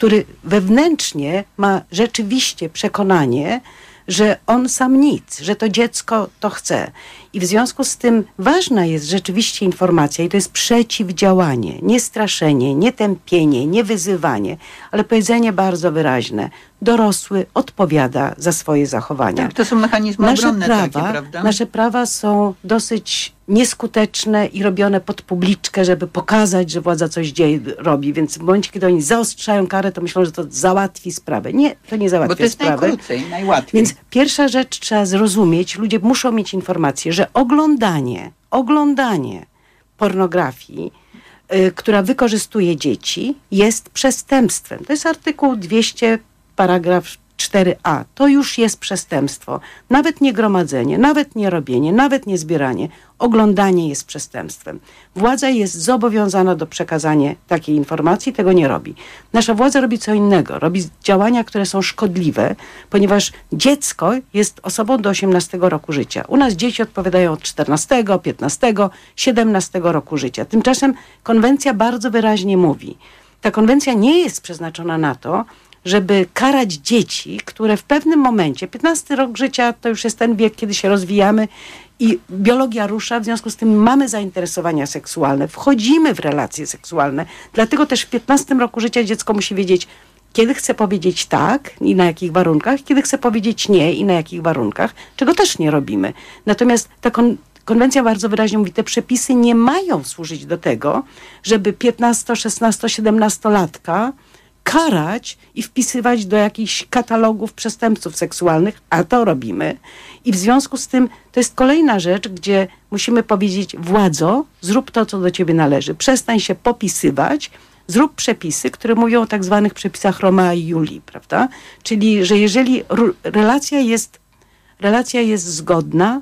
który wewnętrznie ma rzeczywiście przekonanie, że on sam nic, że to dziecko to chce. I w związku z tym ważna jest rzeczywiście informacja i to jest przeciwdziałanie, nie straszenie, nie tępienie, nie wyzywanie, ale powiedzenie bardzo wyraźne. Dorosły odpowiada za swoje zachowania. Tak, to są mechanizmy obronne takie, prawda? Nasze prawa są dosyć nieskuteczne i robione pod publiczkę, żeby pokazać, że władza coś robi. Więc w momencie, kiedy oni zaostrzają karę, to myślą, że to załatwi sprawę. Nie, to nie załatwia sprawy. Bo to jest sprawy. najkrócej, najłatwiej. Więc pierwsza rzecz trzeba zrozumieć, ludzie muszą mieć informację, że oglądanie pornografii, która wykorzystuje dzieci, jest przestępstwem. To jest artykuł 200, paragraf 4a. To już jest przestępstwo. Nawet nie gromadzenie, nawet nie robienie, nawet nie zbieranie. Oglądanie jest przestępstwem. Władza jest zobowiązana do przekazania takiej informacji, tego nie robi. Nasza władza robi co innego. Robi działania, które są szkodliwe, ponieważ dziecko jest osobą do 18 roku życia. U nas dzieci odpowiadają od 14, 15, 17 roku życia. Tymczasem konwencja bardzo wyraźnie mówi. Ta konwencja nie jest przeznaczona na to, żeby karać dzieci, które w pewnym momencie, 15 rok życia to już jest ten wiek, kiedy się rozwijamy i biologia rusza, w związku z tym mamy zainteresowania seksualne, wchodzimy w relacje seksualne, dlatego też w 15 roku życia dziecko musi wiedzieć, kiedy chce powiedzieć tak i na jakich warunkach, kiedy chce powiedzieć nie i na jakich warunkach, czego też nie robimy. Natomiast ta konwencja bardzo wyraźnie mówi, te przepisy nie mają służyć do tego, żeby 15, 16, 17-latka karać i wpisywać do jakichś katalogów przestępców seksualnych, a to robimy. I w związku z tym to jest kolejna rzecz, gdzie musimy powiedzieć, władzo, zrób to, co do ciebie należy. Przestań się popisywać, zrób przepisy, które mówią o tak zwanych przepisach Romea i Julii, prawda? Czyli, że jeżeli relacja jest zgodna,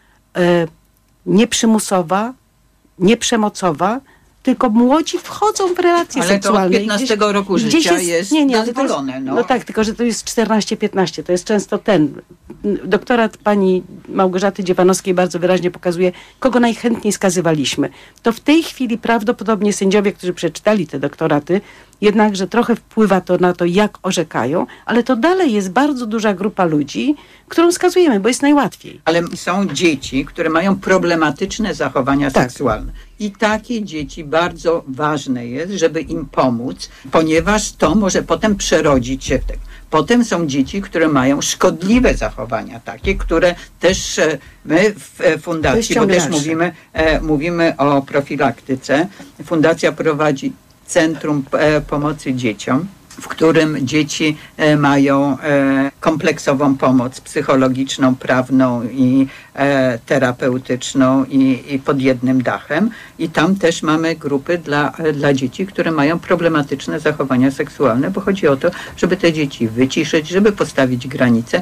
nieprzymusowa, nieprzemocowa, tylko młodzi wchodzą w relacje seksualne. Ale to od 15 roku życia jest dozwolone. No tak, tylko że to jest 14-15. To jest często doktorat pani Małgorzaty Dziewanowskiej bardzo wyraźnie pokazuje, kogo najchętniej skazywaliśmy. To w tej chwili prawdopodobnie sędziowie, którzy przeczytali te doktoraty, jednakże trochę wpływa to na to, jak orzekają, ale to dalej jest bardzo duża grupa ludzi, którą skazujemy, bo jest najłatwiej. Ale są dzieci, które mają problematyczne zachowania seksualne. I takie dzieci bardzo ważne jest, żeby im pomóc, ponieważ to może potem przerodzić się w tego. Potem są dzieci, które mają szkodliwe zachowania takie, które też my w fundacji, bo też mówimy o profilaktyce. Fundacja prowadzi Centrum Pomocy Dzieciom, w którym dzieci mają kompleksową pomoc psychologiczną, prawną i terapeutyczną i pod jednym dachem. I tam też mamy grupy dla dzieci, które mają problematyczne zachowania seksualne, bo chodzi o to, żeby te dzieci wyciszyć, żeby postawić granice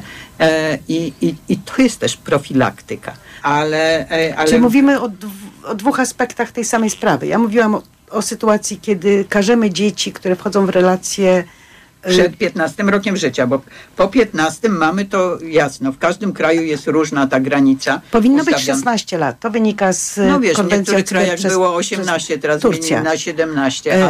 i to jest też profilaktyka. Czy mówimy o dwóch aspektach tej samej sprawy? Ja mówiłam o sytuacji, kiedy karzemy dzieci, które wchodzą w relacje przed 15 rokiem życia, bo po 15 mamy to jasno. W każdym kraju jest różna ta granica. Powinno być 16 lat. To wynika z konwencji. W niektórych krajach było 18, teraz zmienili na 17,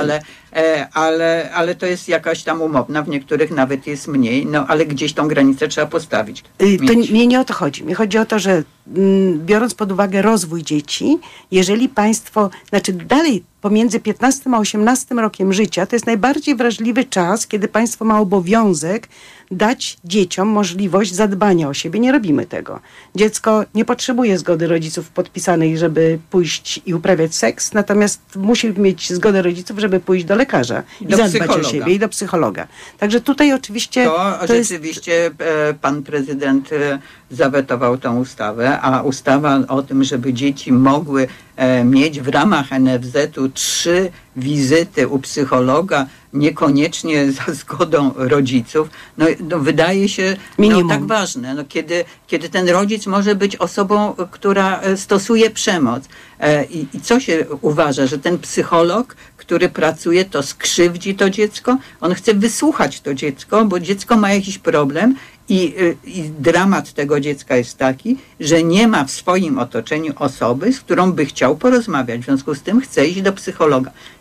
ale to jest jakaś tam umowna. W niektórych nawet jest mniej, ale gdzieś tą granicę trzeba postawić. Mnie nie o to chodzi. Mi chodzi o to, że biorąc pod uwagę rozwój dzieci, jeżeli państwo, dalej pomiędzy 15 a 18 rokiem życia, to jest najbardziej wrażliwy czas, kiedy państwo ma obowiązek dać dzieciom możliwość zadbania o siebie. Nie robimy tego. Dziecko nie potrzebuje zgody rodziców podpisanej, żeby pójść i uprawiać seks, natomiast musi mieć zgodę rodziców, żeby pójść do lekarza i zadbać o siebie i do psychologa. Także tutaj oczywiście... To rzeczywiście pan prezydent zawetował tą ustawę, a ustawa o tym, żeby dzieci mogły mieć w ramach NFZ-u 3 wizyty u psychologa, niekoniecznie za zgodą rodziców, wydaje się tak ważne. Kiedy ten rodzic może być osobą, która stosuje przemoc. I co się uważa, że ten psycholog, który pracuje, to skrzywdzi to dziecko? On chce wysłuchać to dziecko, bo dziecko ma jakiś problem i dramat tego dziecka jest taki, że nie ma w swoim otoczeniu osoby, z którą by chciał porozmawiać. W związku z tym chce iść do psychologa.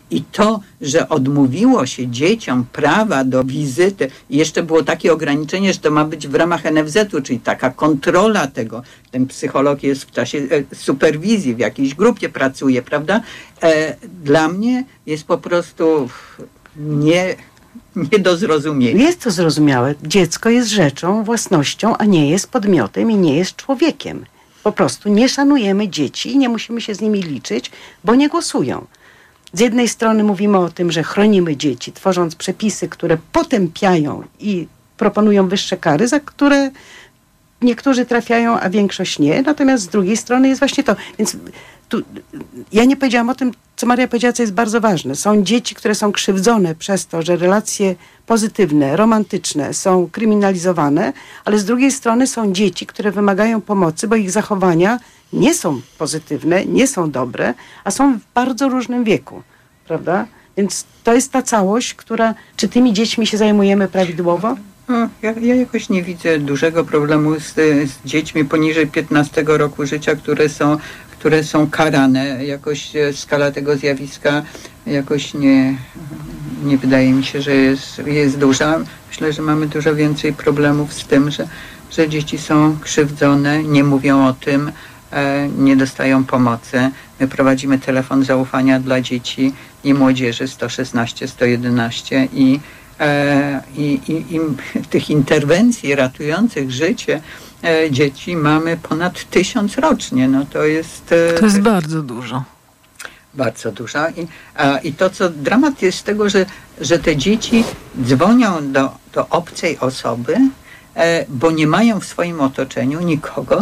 I to, że odmówiło się dzieciom prawa do wizyty, i jeszcze było takie ograniczenie, że to ma być w ramach NFZ-u, czyli taka kontrola tego. Ten psycholog jest w czasie superwizji, w jakiejś grupie pracuje, prawda? Dla mnie jest po prostu nie do zrozumienia. Jest to zrozumiałe. Dziecko jest rzeczą, własnością, a nie jest podmiotem i nie jest człowiekiem. Po prostu nie szanujemy dzieci i nie musimy się z nimi liczyć, bo nie głosują. Z jednej strony mówimy o tym, że chronimy dzieci, tworząc przepisy, które potępiają i proponują wyższe kary, za które niektórzy trafiają, a większość nie. Natomiast z drugiej strony jest właśnie to. Więc tu, ja nie powiedziałam o tym, co Maria powiedziała, co jest bardzo ważne. Są dzieci, które są krzywdzone przez to, że relacje pozytywne, romantyczne są kryminalizowane, ale z drugiej strony są dzieci, które wymagają pomocy, bo ich zachowania nie są pozytywne, nie są dobre, a są w bardzo różnym wieku, prawda? Więc to jest ta całość, która... Czy tymi dziećmi się zajmujemy prawidłowo? Ja jakoś nie widzę dużego problemu z dziećmi poniżej 15 roku życia, które są karane. Jakoś skala tego zjawiska jakoś nie wydaje mi się, że jest duża. Myślę, że mamy dużo więcej problemów z tym, że dzieci są krzywdzone, nie mówią o tym, nie dostają pomocy. My prowadzimy telefon zaufania dla dzieci i młodzieży 116, 111 i tych interwencji ratujących życie dzieci mamy ponad 1000 rocznie. No to jest bardzo dużo. Bardzo dużo. I to, co dramat jest z tego, że te dzieci dzwonią do obcej osoby, bo nie mają w swoim otoczeniu nikogo,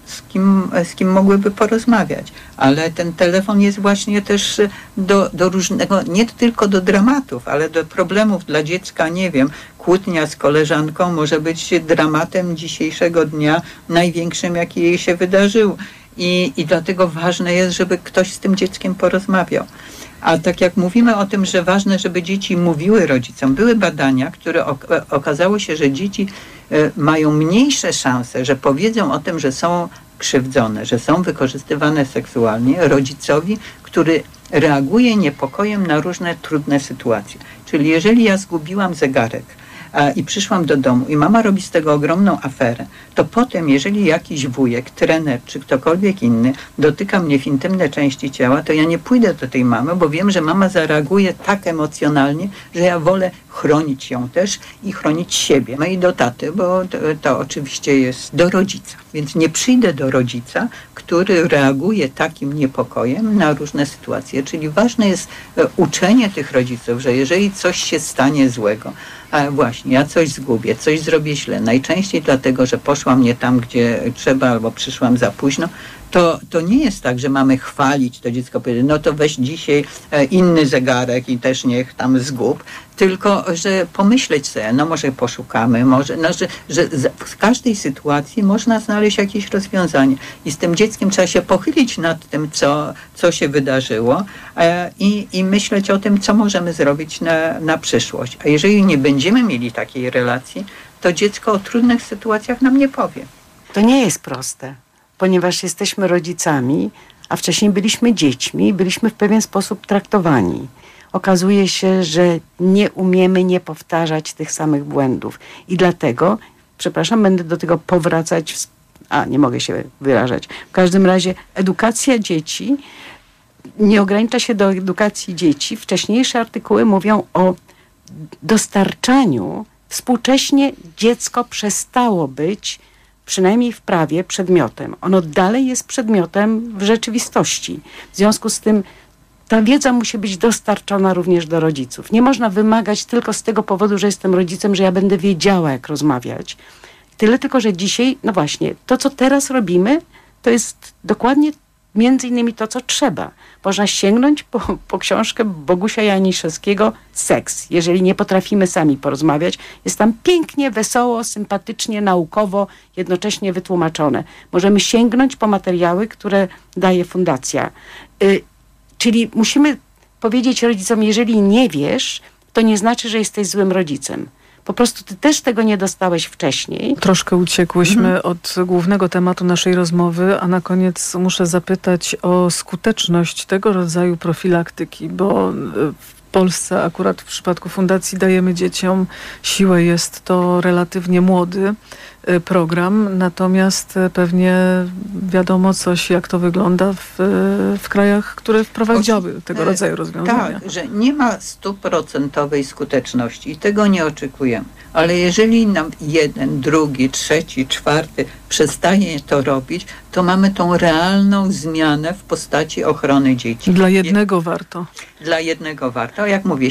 z kim mogłyby porozmawiać. Ale ten telefon jest właśnie też do różnego, nie tylko do dramatów, ale do problemów dla dziecka, nie wiem, kłótnia z koleżanką może być dramatem dzisiejszego dnia, największym, jaki jej się wydarzył. I dlatego ważne jest, żeby ktoś z tym dzieckiem porozmawiał. A tak jak mówimy o tym, że ważne, żeby dzieci mówiły rodzicom, były badania, które okazało się, że dzieci mają mniejsze szanse, że powiedzą o tym, że są krzywdzone, że są wykorzystywane seksualnie rodzicowi, który reaguje niepokojem na różne trudne sytuacje. Czyli jeżeli ja zgubiłam zegarek i przyszłam do domu i mama robi z tego ogromną aferę, to potem, jeżeli jakiś wujek, trener czy ktokolwiek inny dotyka mnie w intymne części ciała, to ja nie pójdę do tej mamy, bo wiem, że mama zareaguje tak emocjonalnie, że ja wolę chronić ją też i chronić siebie. No i do taty, bo to oczywiście jest do rodzica. Więc nie przyjdę do rodzica, który reaguje takim niepokojem na różne sytuacje. Czyli ważne jest uczenie tych rodziców, że jeżeli coś się stanie złego, a właśnie ja coś zgubię, coś zrobię źle, najczęściej dlatego, że poszłam nie tam, gdzie trzeba, albo przyszłam za późno, to nie jest tak, że mamy chwalić to dziecko, powiedzieć, no to weź dzisiaj inny zegarek i też niech tam zgub, tylko że pomyśleć sobie, no może poszukamy, może, no, że w każdej sytuacji można znaleźć jakieś rozwiązanie. I z tym dzieckiem trzeba się pochylić nad tym, co się wydarzyło i myśleć o tym, co możemy zrobić na przyszłość. A jeżeli nie będziemy mieli takiej relacji, to dziecko o trudnych sytuacjach nam nie powie. To nie jest proste, ponieważ jesteśmy rodzicami, a wcześniej byliśmy dziećmi, byliśmy w pewien sposób traktowani. Okazuje się, że nie umiemy nie powtarzać tych samych błędów. I dlatego, przepraszam, będę do tego powracać, nie mogę się wyrażać. W każdym razie edukacja dzieci nie ogranicza się do edukacji dzieci. Wcześniejsze artykuły mówią o dostarczaniu. Współcześnie dziecko przestało być, przynajmniej w prawie, przedmiotem. Ono dalej jest przedmiotem w rzeczywistości. W związku z tym ta wiedza musi być dostarczona również do rodziców. Nie można wymagać tylko z tego powodu, że jestem rodzicem, że ja będę wiedziała, jak rozmawiać. Tyle tylko, że dzisiaj, no właśnie, to, co teraz robimy, to jest dokładnie między innymi to, co trzeba. Można sięgnąć po książkę Bogusia Janiszewskiego Seks. Jeżeli nie potrafimy sami porozmawiać, jest tam pięknie, wesoło, sympatycznie, naukowo, jednocześnie wytłumaczone. Możemy sięgnąć po materiały, które daje fundacja. Czyli musimy powiedzieć rodzicom, jeżeli nie wiesz, to nie znaczy, że jesteś złym rodzicem. Po prostu ty też tego nie dostałeś wcześniej. Troszkę uciekłyśmy od głównego tematu naszej rozmowy, a na koniec muszę zapytać o skuteczność tego rodzaju profilaktyki, bo w Polsce akurat w przypadku Fundacji Dajemy Dzieciom Siłę jest to relatywnie młody program, natomiast pewnie wiadomo coś, jak to wygląda w krajach, które wprowadziły tego rodzaju rozwiązania. Tak, że nie ma 100% skuteczności i tego nie oczekujemy. Ale jeżeli nam jeden, drugi, trzeci, czwarty przestaje to robić, to mamy tą realną zmianę w postaci ochrony dzieci. Dla jednego warto. Dla jednego warto. Jak mówię,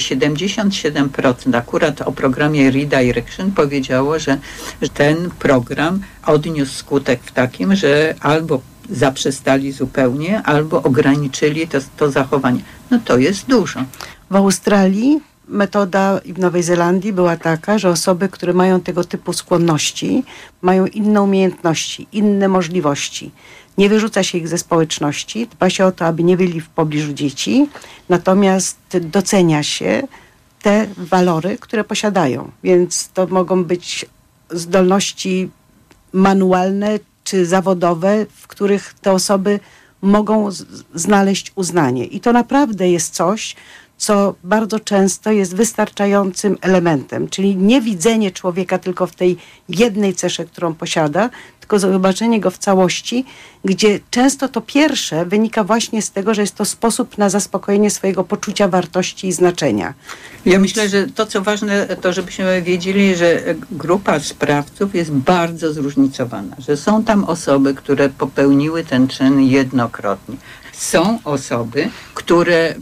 77% akurat o programie Redirection powiedziało, że ten program odniósł skutek w takim, że albo zaprzestali zupełnie, albo ograniczyli to zachowanie. No to jest dużo. W Australii metoda i w Nowej Zelandii była taka, że osoby, które mają tego typu skłonności, mają inne umiejętności, inne możliwości. Nie wyrzuca się ich ze społeczności, dba się o to, aby nie byli w pobliżu dzieci, natomiast docenia się te walory, które posiadają. Więc to mogą być zdolności manualne czy zawodowe, w których te osoby mogą znaleźć uznanie. I to naprawdę jest coś, co bardzo często jest wystarczającym elementem, czyli nie widzenie człowieka tylko w tej jednej cesze, którą posiada, tylko zobaczenie go w całości, gdzie często to pierwsze wynika właśnie z tego, że jest to sposób na zaspokojenie swojego poczucia wartości i znaczenia. Ja myślę, że to, co ważne, to żebyśmy wiedzieli, że grupa sprawców jest bardzo zróżnicowana, że są tam osoby, które popełniły ten czyn jednokrotnie. Są osoby, które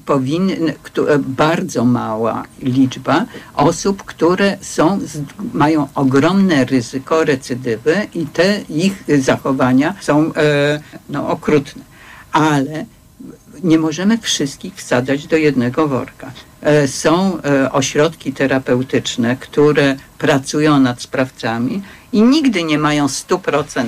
bardzo mała liczba osób, które mają ogromne ryzyko recydywy i te ich zachowania są okrutne. Ale nie możemy wszystkich wsadzać do jednego worka. Są ośrodki terapeutyczne, które pracują nad sprawcami i nigdy nie mają 100%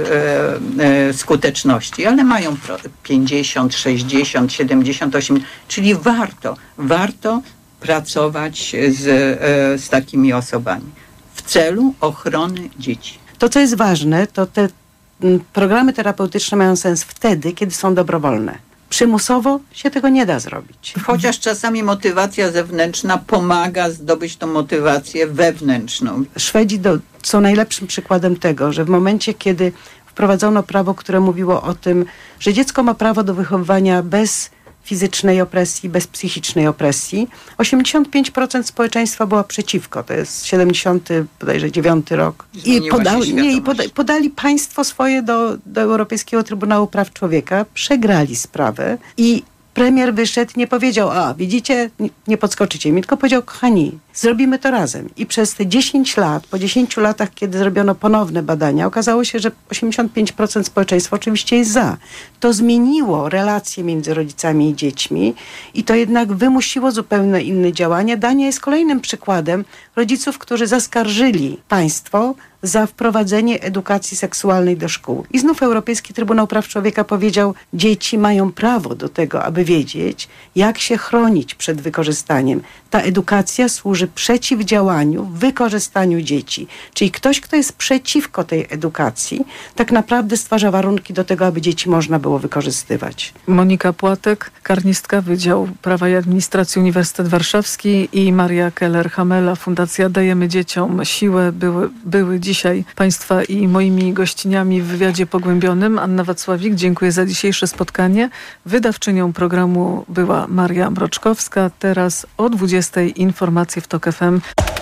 skuteczności, ale mają 50, 60, 70, 80, czyli warto pracować z takimi osobami w celu ochrony dzieci. To, co jest ważne, to te programy terapeutyczne mają sens wtedy, kiedy są dobrowolne. Przymusowo się tego nie da zrobić. Chociaż czasami motywacja zewnętrzna pomaga zdobyć tą motywację wewnętrzną. Szwedzi są najlepszym przykładem tego, że w momencie, kiedy wprowadzono prawo, które mówiło o tym, że dziecko ma prawo do wychowywania bez fizycznej opresji, bez psychicznej opresji, 85% społeczeństwa było przeciwko. To jest 79 rok. I podali państwo swoje do Europejskiego Trybunału Praw Człowieka, przegrali sprawę i premier wyszedł, nie powiedział, widzicie, nie podskoczycie mi, tylko powiedział, kochani, zrobimy to razem. I przez te 10 lat, po 10 latach, kiedy zrobiono ponowne badania, okazało się, że 85% społeczeństwa oczywiście jest za. To zmieniło relacje między rodzicami i dziećmi i to jednak wymusiło zupełnie inne działania. Dania jest kolejnym przykładem rodziców, którzy zaskarżyli państwo za wprowadzenie edukacji seksualnej do szkół. I znów Europejski Trybunał Praw Człowieka powiedział, dzieci mają prawo do tego, aby wiedzieć, jak się chronić przed wykorzystaniem. Ta edukacja służy przeciwdziałaniu wykorzystaniu dzieci. Czyli ktoś, kto jest przeciwko tej edukacji, tak naprawdę stwarza warunki do tego, aby dzieci można było wykorzystywać. Monika Płatek, karnistka Wydział Prawa i Administracji Uniwersytet Warszawski i Maria Keller-Hamela, Fundacja Dajemy Dzieciom Siłę były dzisiaj Państwa i moimi gościniami w wywiadzie pogłębionym. Anna Wacławik, dziękuję za dzisiejsze spotkanie. Wydawczynią programu była Maria Mroczkowska. Teraz o 20:00 informacje w TOK FM.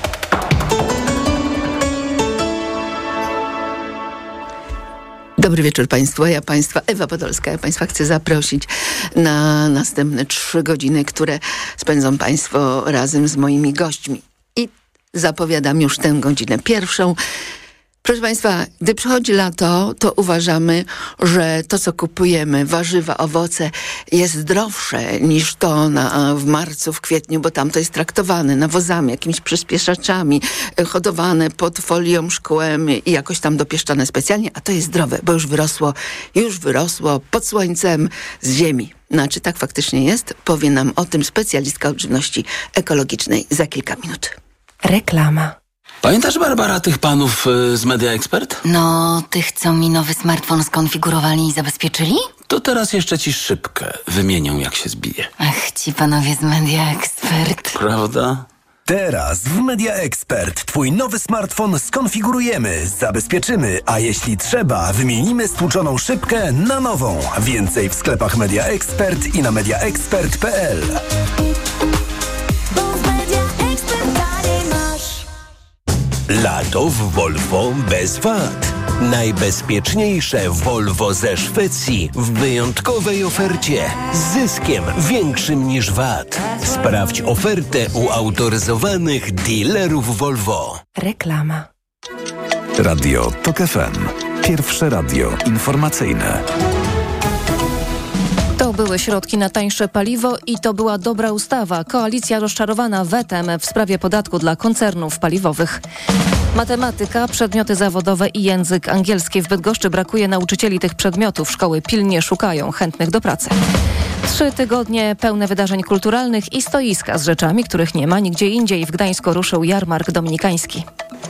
Dobry wieczór Państwu, Ewa Podolska. Ja Państwa chcę zaprosić na następne 3 godziny, które spędzą Państwo razem z moimi gośćmi. I zapowiadam już tę godzinę pierwszą. Proszę Państwa, gdy przychodzi lato, to uważamy, że to, co kupujemy, warzywa, owoce, jest zdrowsze niż to w marcu, w kwietniu, bo tam to jest traktowane nawozami, jakimiś przyspieszaczami, hodowane pod folią, szkłem i jakoś tam dopieszczane specjalnie, a to jest zdrowe, bo już wyrosło pod słońcem z ziemi. No, czy tak faktycznie jest? Powie nam o tym specjalistka od żywności ekologicznej za kilka minut. Reklama. Pamiętasz, Barbara, tych panów z Media Expert? No, tych, co mi nowy smartfon skonfigurowali i zabezpieczyli? To teraz jeszcze ci szybkę wymienią, jak się zbije. Ach, ci panowie z Media Expert. Prawda? Teraz w Media Expert twój nowy smartfon skonfigurujemy, zabezpieczymy, a jeśli trzeba, wymienimy stłuczoną szybkę na nową. Więcej w sklepach Media Expert i na mediaexpert.pl. Lato w Volvo bez wad. Najbezpieczniejsze Volvo ze Szwecji w wyjątkowej ofercie z zyskiem większym niż VAT. Sprawdź ofertę u autoryzowanych dealerów Volvo. Reklama. Radio TOK FM. Pierwsze radio informacyjne. To były środki na tańsze paliwo i to była dobra ustawa. Koalicja rozczarowana wetem w sprawie podatku dla koncernów paliwowych. Matematyka, przedmioty zawodowe i język angielski. W Bydgoszczy brakuje nauczycieli tych przedmiotów. Szkoły pilnie szukają chętnych do pracy. 3 tygodnie pełne wydarzeń kulturalnych i stoiska z rzeczami, których nie ma nigdzie indziej. W Gdańsku ruszył jarmark dominikański.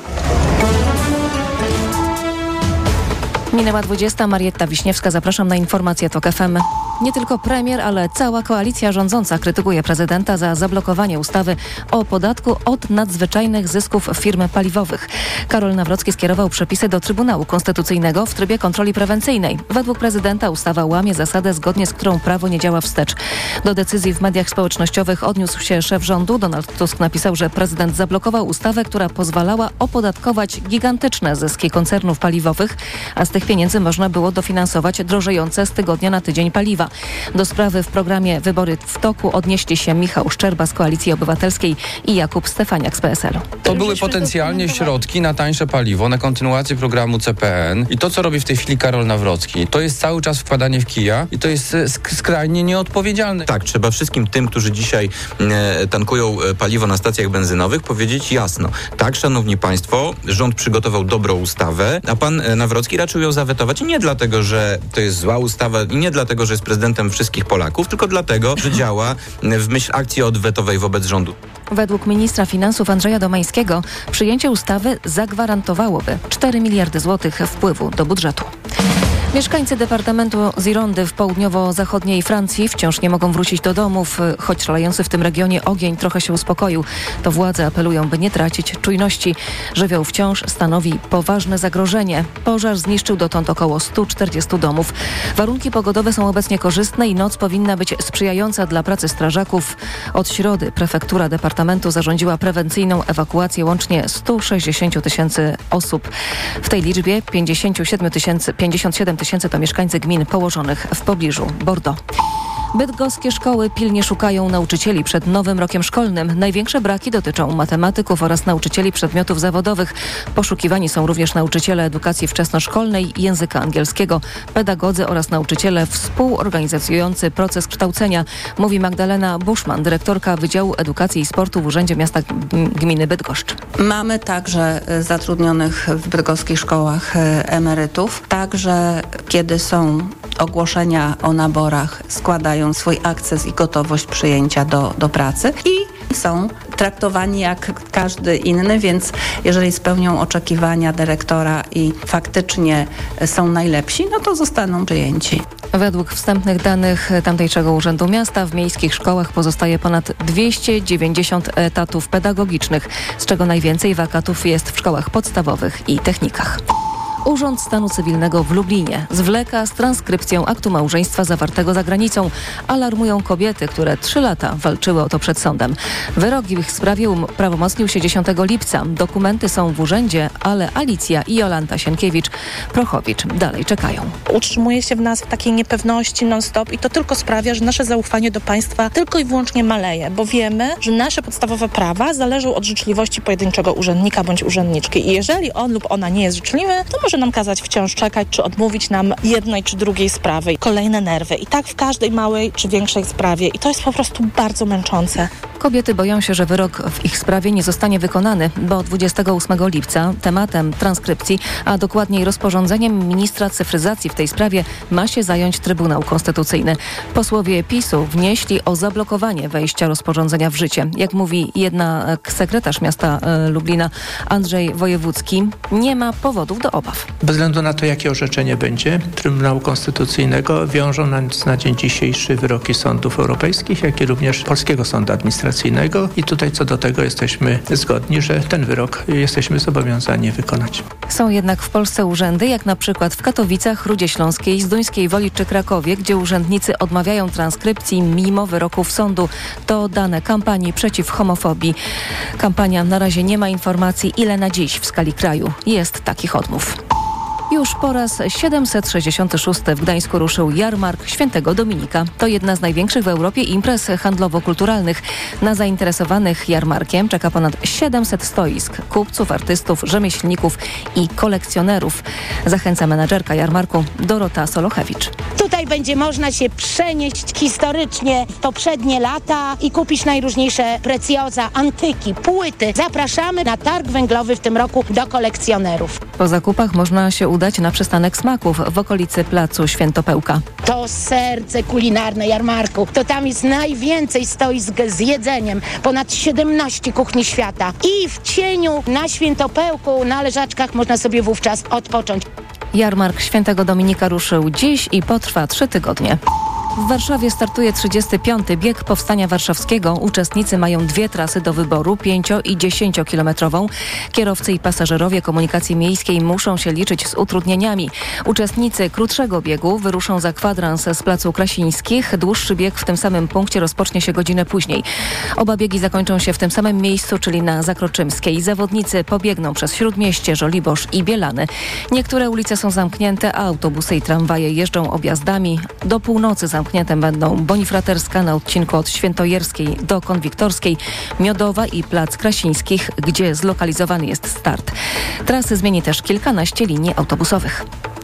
Minęła 20. Marietta Wiśniewska. Zapraszam na informacje TOK FM. Nie tylko premier, ale cała koalicja rządząca krytykuje prezydenta za zablokowanie ustawy o podatku od nadzwyczajnych zysków firm paliwowych. Karol Nawrocki skierował przepisy do Trybunału Konstytucyjnego w trybie kontroli prewencyjnej. Według prezydenta ustawa łamie zasadę, zgodnie z którą prawo nie działa wstecz. Do decyzji w mediach społecznościowych odniósł się szef rządu. Donald Tusk napisał, że prezydent zablokował ustawę, która pozwalała opodatkować gigantyczne zyski koncernów paliwowych, a z tych pieniędzy można było dofinansować drożejące z tygodnia na tydzień paliwa. Do sprawy w programie Wybory w toku odnieśli się Michał Szczerba z Koalicji Obywatelskiej i Jakub Stefaniak z PSL-u. To były potencjalnie środki na tańsze paliwo, na kontynuację programu CPN i to, co robi w tej chwili Karol Nawrocki, to jest cały czas wkładanie w kija i to jest skrajnie nieodpowiedzialne. Tak, trzeba wszystkim tym, którzy dzisiaj tankują paliwo na stacjach benzynowych, powiedzieć jasno. Tak, szanowni państwo, rząd przygotował dobrą ustawę, a pan Nawrocki raczył ją zawetować i nie dlatego, że to jest zła ustawa i nie dlatego, że jest prezydentem wszystkich Polaków, tylko dlatego, że działa w myśl akcji odwetowej wobec rządu. Według ministra finansów Andrzeja Domańskiego przyjęcie ustawy zagwarantowałoby 4 miliardy złotych wpływu do budżetu. Mieszkańcy departamentu Girondy w południowo-zachodniej Francji wciąż nie mogą wrócić do domów, choć szalejący w tym regionie ogień trochę się uspokoił. To władze apelują, by nie tracić czujności. Żywioł wciąż stanowi poważne zagrożenie. Pożar zniszczył dotąd około 140 domów. Warunki pogodowe są obecnie korzystne i noc powinna być sprzyjająca dla pracy strażaków. Od środy prefektura departamentu zarządziła prewencyjną ewakuację łącznie 160 tysięcy osób. W tej liczbie 57 tysięcy to mieszkańcy gmin położonych w pobliżu Bordeaux. Bydgoskie szkoły pilnie szukają nauczycieli przed nowym rokiem szkolnym. Największe braki dotyczą matematyków oraz nauczycieli przedmiotów zawodowych. Poszukiwani są również nauczyciele edukacji wczesnoszkolnej, języka angielskiego, pedagodzy oraz nauczyciele współorganizujący proces kształcenia, mówi Magdalena Buszman, dyrektorka Wydziału Edukacji i Sportu w Urzędzie Miasta Gminy Bydgoszcz. Mamy także zatrudnionych w bydgoskich szkołach emerytów. Także kiedy są ogłoszenia o naborach, składają swój akces i gotowość przyjęcia do pracy i są traktowani jak każdy inny, więc jeżeli spełnią oczekiwania dyrektora i faktycznie są najlepsi, no to zostaną przyjęci. Według wstępnych danych tamtejszego Urzędu Miasta w miejskich szkołach pozostaje ponad 290 etatów pedagogicznych, z czego najwięcej wakatów jest w szkołach podstawowych i technikach. Urząd Stanu Cywilnego w Lublinie zwleka z transkrypcją aktu małżeństwa zawartego za granicą. Alarmują kobiety, które 3 lata walczyły o to przed sądem. Wyrok w ich sprawie prawomocnił się 10 lipca. Dokumenty są w urzędzie, ale Alicja i Jolanta Sienkiewicz-Prochowicz dalej czekają. Utrzymuje się w nas w takiej niepewności non-stop i to tylko sprawia, że nasze zaufanie do państwa tylko i wyłącznie maleje, bo wiemy, że nasze podstawowe prawa zależą od życzliwości pojedynczego urzędnika bądź urzędniczki i jeżeli on lub ona nie jest życzliwy, to może nam kazać wciąż czekać, czy odmówić nam jednej czy drugiej sprawy. Kolejne nerwy. I tak w każdej małej czy większej sprawie. I to jest po prostu bardzo męczące. Kobiety boją się, że wyrok w ich sprawie nie zostanie wykonany, bo 28 lipca tematem transkrypcji, a dokładniej rozporządzeniem ministra cyfryzacji w tej sprawie ma się zająć Trybunał Konstytucyjny. Posłowie PiS-u wnieśli o zablokowanie wejścia rozporządzenia w życie. Jak mówi jednak sekretarz miasta Lublina Andrzej Wojewódzki, nie ma powodów do obaw. Bez względu na to, jakie orzeczenie będzie Trybunału Konstytucyjnego, wiążą nas na dzień dzisiejszy wyroki sądów europejskich, jak i również Polskiego Sądu Administracyjnego. I tutaj co do tego jesteśmy zgodni, że ten wyrok jesteśmy zobowiązani wykonać. Są jednak w Polsce urzędy, jak na przykład w Katowicach, Rudzie Śląskiej, Zduńskiej Woli czy Krakowie, gdzie urzędnicy odmawiają transkrypcji mimo wyroków sądu. To dane kampanii przeciw homofobii. Kampania na razie nie ma informacji, ile na dziś w skali kraju jest takich odmów. Już po raz 766 w Gdańsku ruszył Jarmark Świętego Dominika. To jedna z największych w Europie imprez handlowo-kulturalnych. Na zainteresowanych jarmarkiem czeka ponad 700 stoisk kupców, artystów, rzemieślników i kolekcjonerów. Zachęca menadżerka jarmarku Dorota Solochewicz. Tutaj będzie można się przenieść historycznie w poprzednie lata i kupić najróżniejsze precjoza, antyki, płyty. Zapraszamy na targ węglowy w tym roku do kolekcjonerów. Po zakupach można się udać na przystanek smaków w okolicy Placu Świętopełka. To serce kulinarne jarmarku. To tam jest najwięcej stoisk z jedzeniem. Ponad 17 kuchni świata. I w cieniu na Świętopełku, na leżaczkach można sobie wówczas odpocząć. Jarmark Świętego Dominika ruszył dziś i potrwa 3 tygodnie. W Warszawie startuje 35. bieg Powstania Warszawskiego. Uczestnicy mają 2 trasy do wyboru, 5- i 10-kilometrową. Kierowcy i pasażerowie komunikacji miejskiej muszą się liczyć z utrudnieniami. Uczestnicy krótszego biegu wyruszą za kwadrans z Placu Krasińskich. Dłuższy bieg w tym samym punkcie rozpocznie się godzinę później. Oba biegi zakończą się w tym samym miejscu, czyli na Zakroczymskiej. Zawodnicy pobiegną przez Śródmieście, Żoliborz i Bielany. Niektóre ulice są zamknięte, a autobusy i tramwaje jeżdżą objazdami. Do północy zamknięte będą Bonifraterska na odcinku od Świętojerskiej do Konwiktorskiej, Miodowa i Plac Krasińskich, gdzie zlokalizowany jest start. Trasy zmieni też kilkanaście linii autobusowych.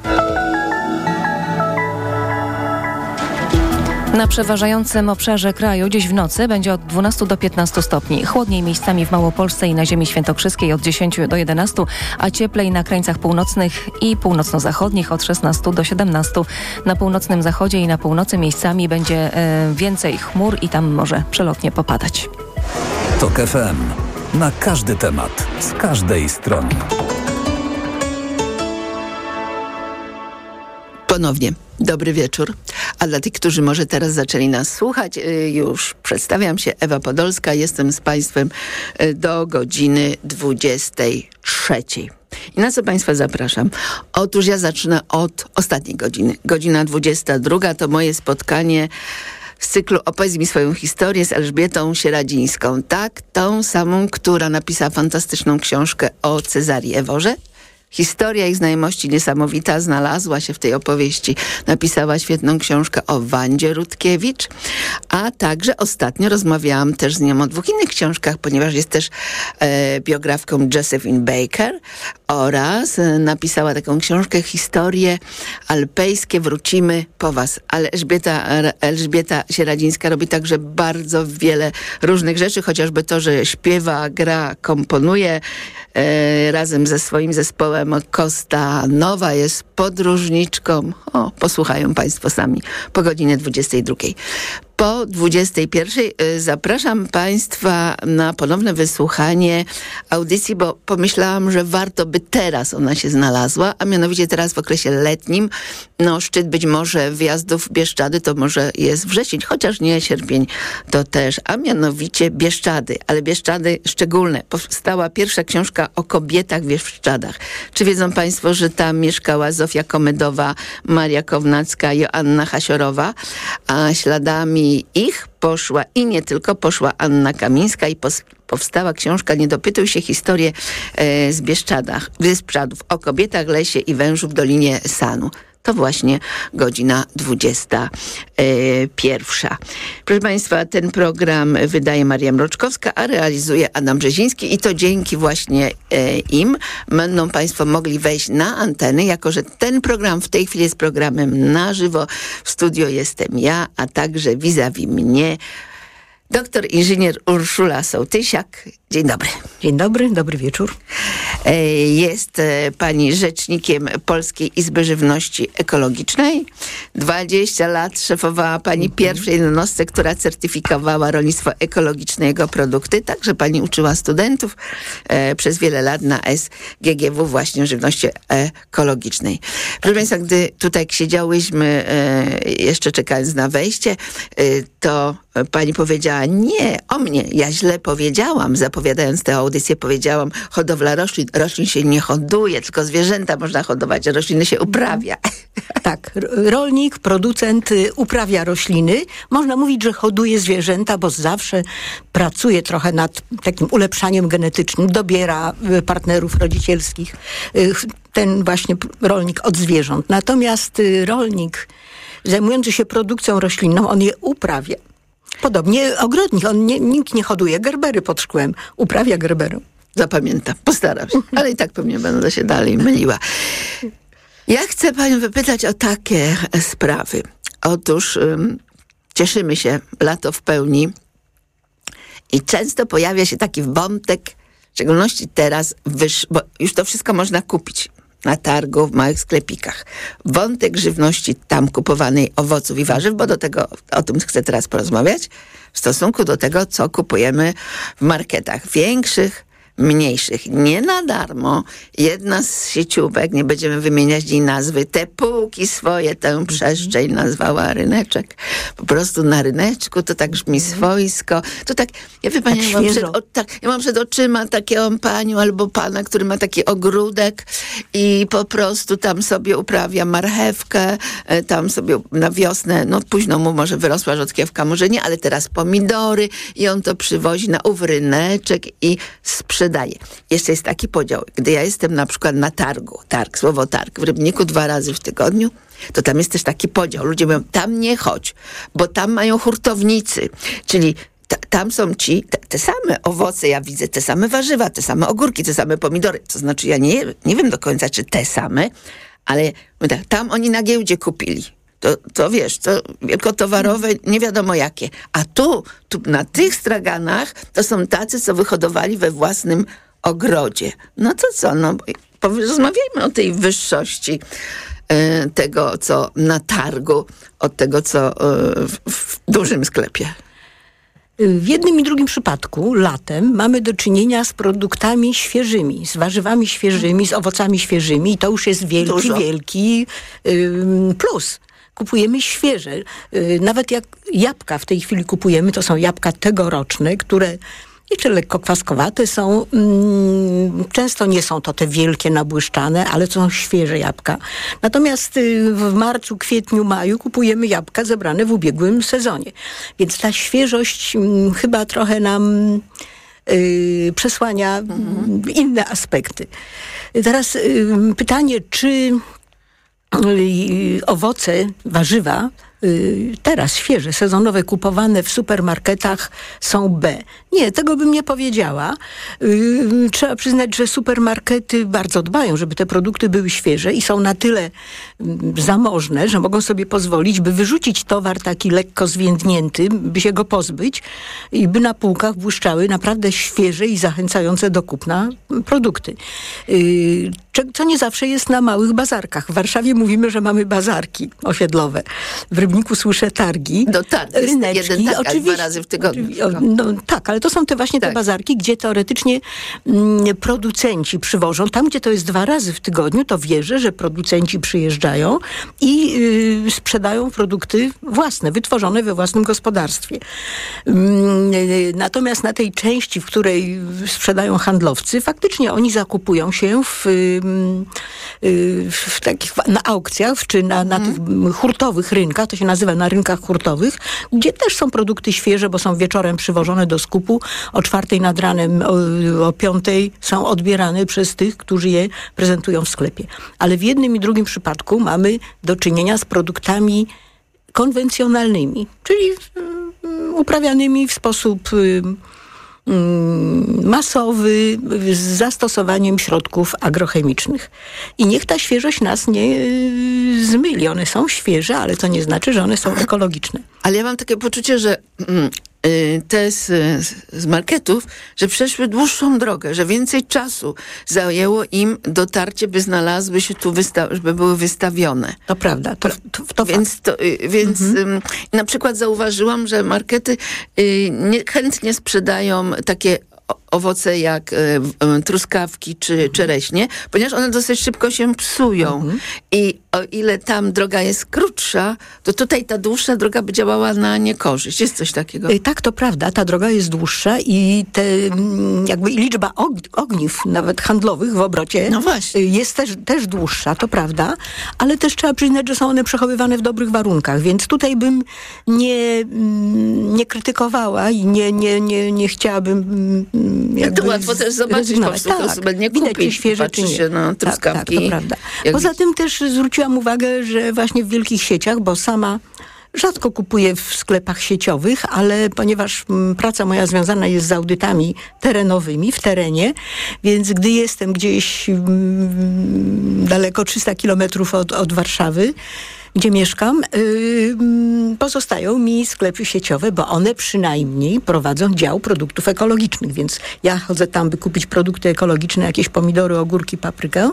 Na przeważającym obszarze kraju dziś w nocy będzie od 12 do 15 stopni. Chłodniej miejscami w Małopolsce i na ziemi świętokrzyskiej od 10 do 11, a cieplej na krańcach północnych i północno-zachodnich od 16 do 17. Na północnym zachodzie i na północy miejscami będzie więcej chmur i tam może przelotnie popadać. TOK FM. Na każdy temat, z każdej strony. Ponownie dobry wieczór. A dla tych, którzy może teraz zaczęli nas słuchać, już przedstawiam się, Ewa Podolska. Jestem z Państwem do godziny 23. I na co Państwa zapraszam? Otóż ja zacznę od ostatniej godziny. Godzina 22 to moje spotkanie z cyklu Opowiedz mi swoją historię z Elżbietą Sieradzińską. Tak, tą samą, która napisała fantastyczną książkę o Cezarii Eworze. Historia ich znajomości niesamowita znalazła się w tej opowieści. Napisała świetną książkę o Wandzie Rutkiewicz, a także ostatnio rozmawiałam też z nią o 2 innych książkach, ponieważ jest też biografką Josephine Baker oraz napisała taką książkę Historie alpejskie, wrócimy po was. Ale Elżbieta Sieradzińska robi także bardzo wiele różnych rzeczy, chociażby to, że śpiewa, gra, komponuje razem ze swoim zespołem Costa Nowa, jest podróżniczką. Posłuchają Państwo sami po godzinie 22. Po 21 zapraszam Państwa na ponowne wysłuchanie audycji, bo pomyślałam, że warto by teraz ona się znalazła, a mianowicie teraz w okresie letnim. Szczyt być może wjazdów w Bieszczady to może jest wrzesień, chociaż nie sierpień to też, a mianowicie Bieszczady, ale Bieszczady szczególne. Powstała pierwsza książka o kobietach w Bieszczadach. Czy wiedzą Państwo, że tam mieszkała Zofia Komedowa, Maria Kownacka, Joanna Hasiorowa, a śladami ich poszła i nie tylko, poszła Anna Kamińska i powstała książka Nie dopytuj się, historie z Bieszczadów o kobietach, lesie i wężu w Dolinie Sanu. to właśnie godzina 21. Proszę Państwa, ten program wydaje Maria Mroczkowska, a realizuje Adam Brzeziński i to dzięki właśnie im będą Państwo mogli wejść na anteny, jako że ten program w tej chwili jest programem na żywo. W studio jestem ja, a także vis-a-vis mnie doktor inżynier Urszula Sołtysiak. Dzień dobry. Dzień dobry, dobry wieczór. Jest pani rzecznikiem Polskiej Izby Żywności Ekologicznej. 20 lat szefowała pani pierwszej jednostce, która certyfikowała rolnictwo ekologiczne, jego produkty. Także pani uczyła studentów przez wiele lat na SGGW właśnie żywności ekologicznej. Proszę Państwa, gdy tutaj siedziałyśmy, jeszcze czekając na wejście, to pani powiedziała, nie, o mnie, ja źle powiedziałam, zapowiadając tę audycję powiedziałam, hodowla roślin. Roślin się nie hoduje, tylko zwierzęta można hodować, a rośliny się uprawia. Tak, rolnik, producent uprawia rośliny. Można mówić, że hoduje zwierzęta, bo zawsze pracuje trochę nad takim ulepszaniem genetycznym, dobiera partnerów rodzicielskich, ten właśnie rolnik od zwierząt. Natomiast rolnik zajmujący się produkcją roślinną, on je uprawia. Podobnie ogrodnik, nikt nie hoduje gerbery pod szkłem, uprawia gerberę. Zapamiętam, postaram się, ale i tak pewnie będę się dalej myliła. Ja chcę panią wypytać o takie sprawy. Otóż cieszymy się, lato w pełni i często pojawia się taki wątek, w szczególności teraz, bo już to wszystko można kupić na targu, w małych sklepikach. Wątek żywności tam kupowanej, owoców i warzyw, bo o tym chcę teraz porozmawiać, w stosunku do tego, co kupujemy w marketach większych, mniejszych. Nie na darmo jedna z sieciówek, nie będziemy wymieniać jej nazwy, te półki swoje, tę przestrzeń nazwała ryneczek. Po prostu na ryneczku to tak brzmi swojsko. To tak, ja wie pani, ja mam przed oczyma taką panią albo pana, który ma taki ogródek i po prostu tam sobie uprawia marchewkę, tam sobie na wiosnę, no późno mu może wyrosła rzodkiewka, może nie, ale teraz pomidory i on to przywozi na ów ryneczek i sprzedaje. Jeszcze jest taki podział. Gdy ja jestem na przykład na targu, słowo targ, w Rybniku 2 razy w tygodniu, to tam jest też taki podział. Ludzie mówią, tam nie chodź, bo tam mają hurtownicy, czyli tam są te same owoce, ja widzę te same warzywa, te same ogórki, te same pomidory. To znaczy, ja nie wiem do końca, czy te same, ale tam oni na giełdzie kupili. To wiesz, to wielkotowarowe, nie wiadomo jakie. A tu na tych straganach to są tacy, co wyhodowali we własnym ogrodzie. No to co, rozmawiajmy o tej wyższości tego, co na targu, od tego, co w dużym sklepie. W jednym i drugim przypadku latem mamy do czynienia z produktami świeżymi, z warzywami świeżymi, z owocami świeżymi i to już jest wielki plus. Kupujemy świeże. Nawet jak jabłka w tej chwili kupujemy, to są jabłka tegoroczne, które jeszcze lekko kwaskowate są. Często nie są to te wielkie, nabłyszczane, ale to są świeże jabłka. Natomiast w marcu, kwietniu, maju kupujemy jabłka zebrane w ubiegłym sezonie. Więc ta świeżość chyba trochę nam przesłania inne aspekty. Teraz pytanie, czy owoce, warzywa, teraz świeże, sezonowe, kupowane w supermarketach są B. Nie, tego bym nie powiedziała. Trzeba przyznać, że supermarkety bardzo dbają, żeby te produkty były świeże i są na tyle zamożne, że mogą sobie pozwolić, by wyrzucić towar taki lekko zwiędnięty, by się go pozbyć i by na półkach błyszczały naprawdę świeże i zachęcające do kupna produkty. Co nie zawsze jest na małych bazarkach. W Warszawie mówimy, że mamy bazarki osiedlowe. W Rybniku słyszę targi, ryneczki. Jeden targ, oczywiście 2 razy w tygodniu. Tak, ale to są te bazarki, gdzie teoretycznie producenci przywożą. Tam, gdzie to jest 2 razy w tygodniu, to wierzę, że producenci przyjeżdżają i sprzedają produkty własne, wytworzone we własnym gospodarstwie. Natomiast na tej części, w której sprzedają handlowcy, faktycznie oni zakupują się w takich, na aukcjach, czy na tych hurtowych rynkach, to to się nazywa, na rynkach hurtowych, gdzie też są produkty świeże, bo są wieczorem przywożone do skupu, o 4 nad ranem, o 5 są odbierane przez tych, którzy je prezentują w sklepie. Ale w jednym i drugim przypadku mamy do czynienia z produktami konwencjonalnymi, czyli uprawianymi w sposób masowy, z zastosowaniem środków agrochemicznych. I niech ta świeżość nas nie zmyli. One są świeże, ale to nie znaczy, że one są ekologiczne. Ale ja mam takie poczucie, że te z marketów, że przeszły dłuższą drogę, że więcej czasu zajęło im dotarcie, by znalazły się tu, żeby były wystawione. To prawda. Więc na przykład zauważyłam, że markety chętnie sprzedają takie owoce jak truskawki czy czereśnie, ponieważ one dosyć szybko się psują. I o ile tam droga jest krótsza, to tutaj ta dłuższa droga by działała na niekorzyść. Jest coś takiego? Tak, to prawda. Ta droga jest dłuższa i jakby liczba ogniw, nawet handlowych w obrocie, jest też dłuższa, to prawda, ale też trzeba przyznać, że są one przechowywane w dobrych warunkach, więc tutaj bym nie krytykowała i nie chciałabym to łatwo też zobaczyć, po prostu nie kupić, świeże czy nie. Się na truskawki. Tak, to prawda. Poza tym też zwróciłam uwagę, że właśnie w wielkich sieciach, bo sama rzadko kupuję w sklepach sieciowych, ale ponieważ praca moja związana jest z audytami terenowymi, w terenie, więc gdy jestem gdzieś daleko 300 kilometrów od Warszawy, gdzie mieszkam, pozostają mi sklepy sieciowe, bo one przynajmniej prowadzą dział produktów ekologicznych, więc ja chodzę tam, by kupić produkty ekologiczne, jakieś pomidory, ogórki, paprykę.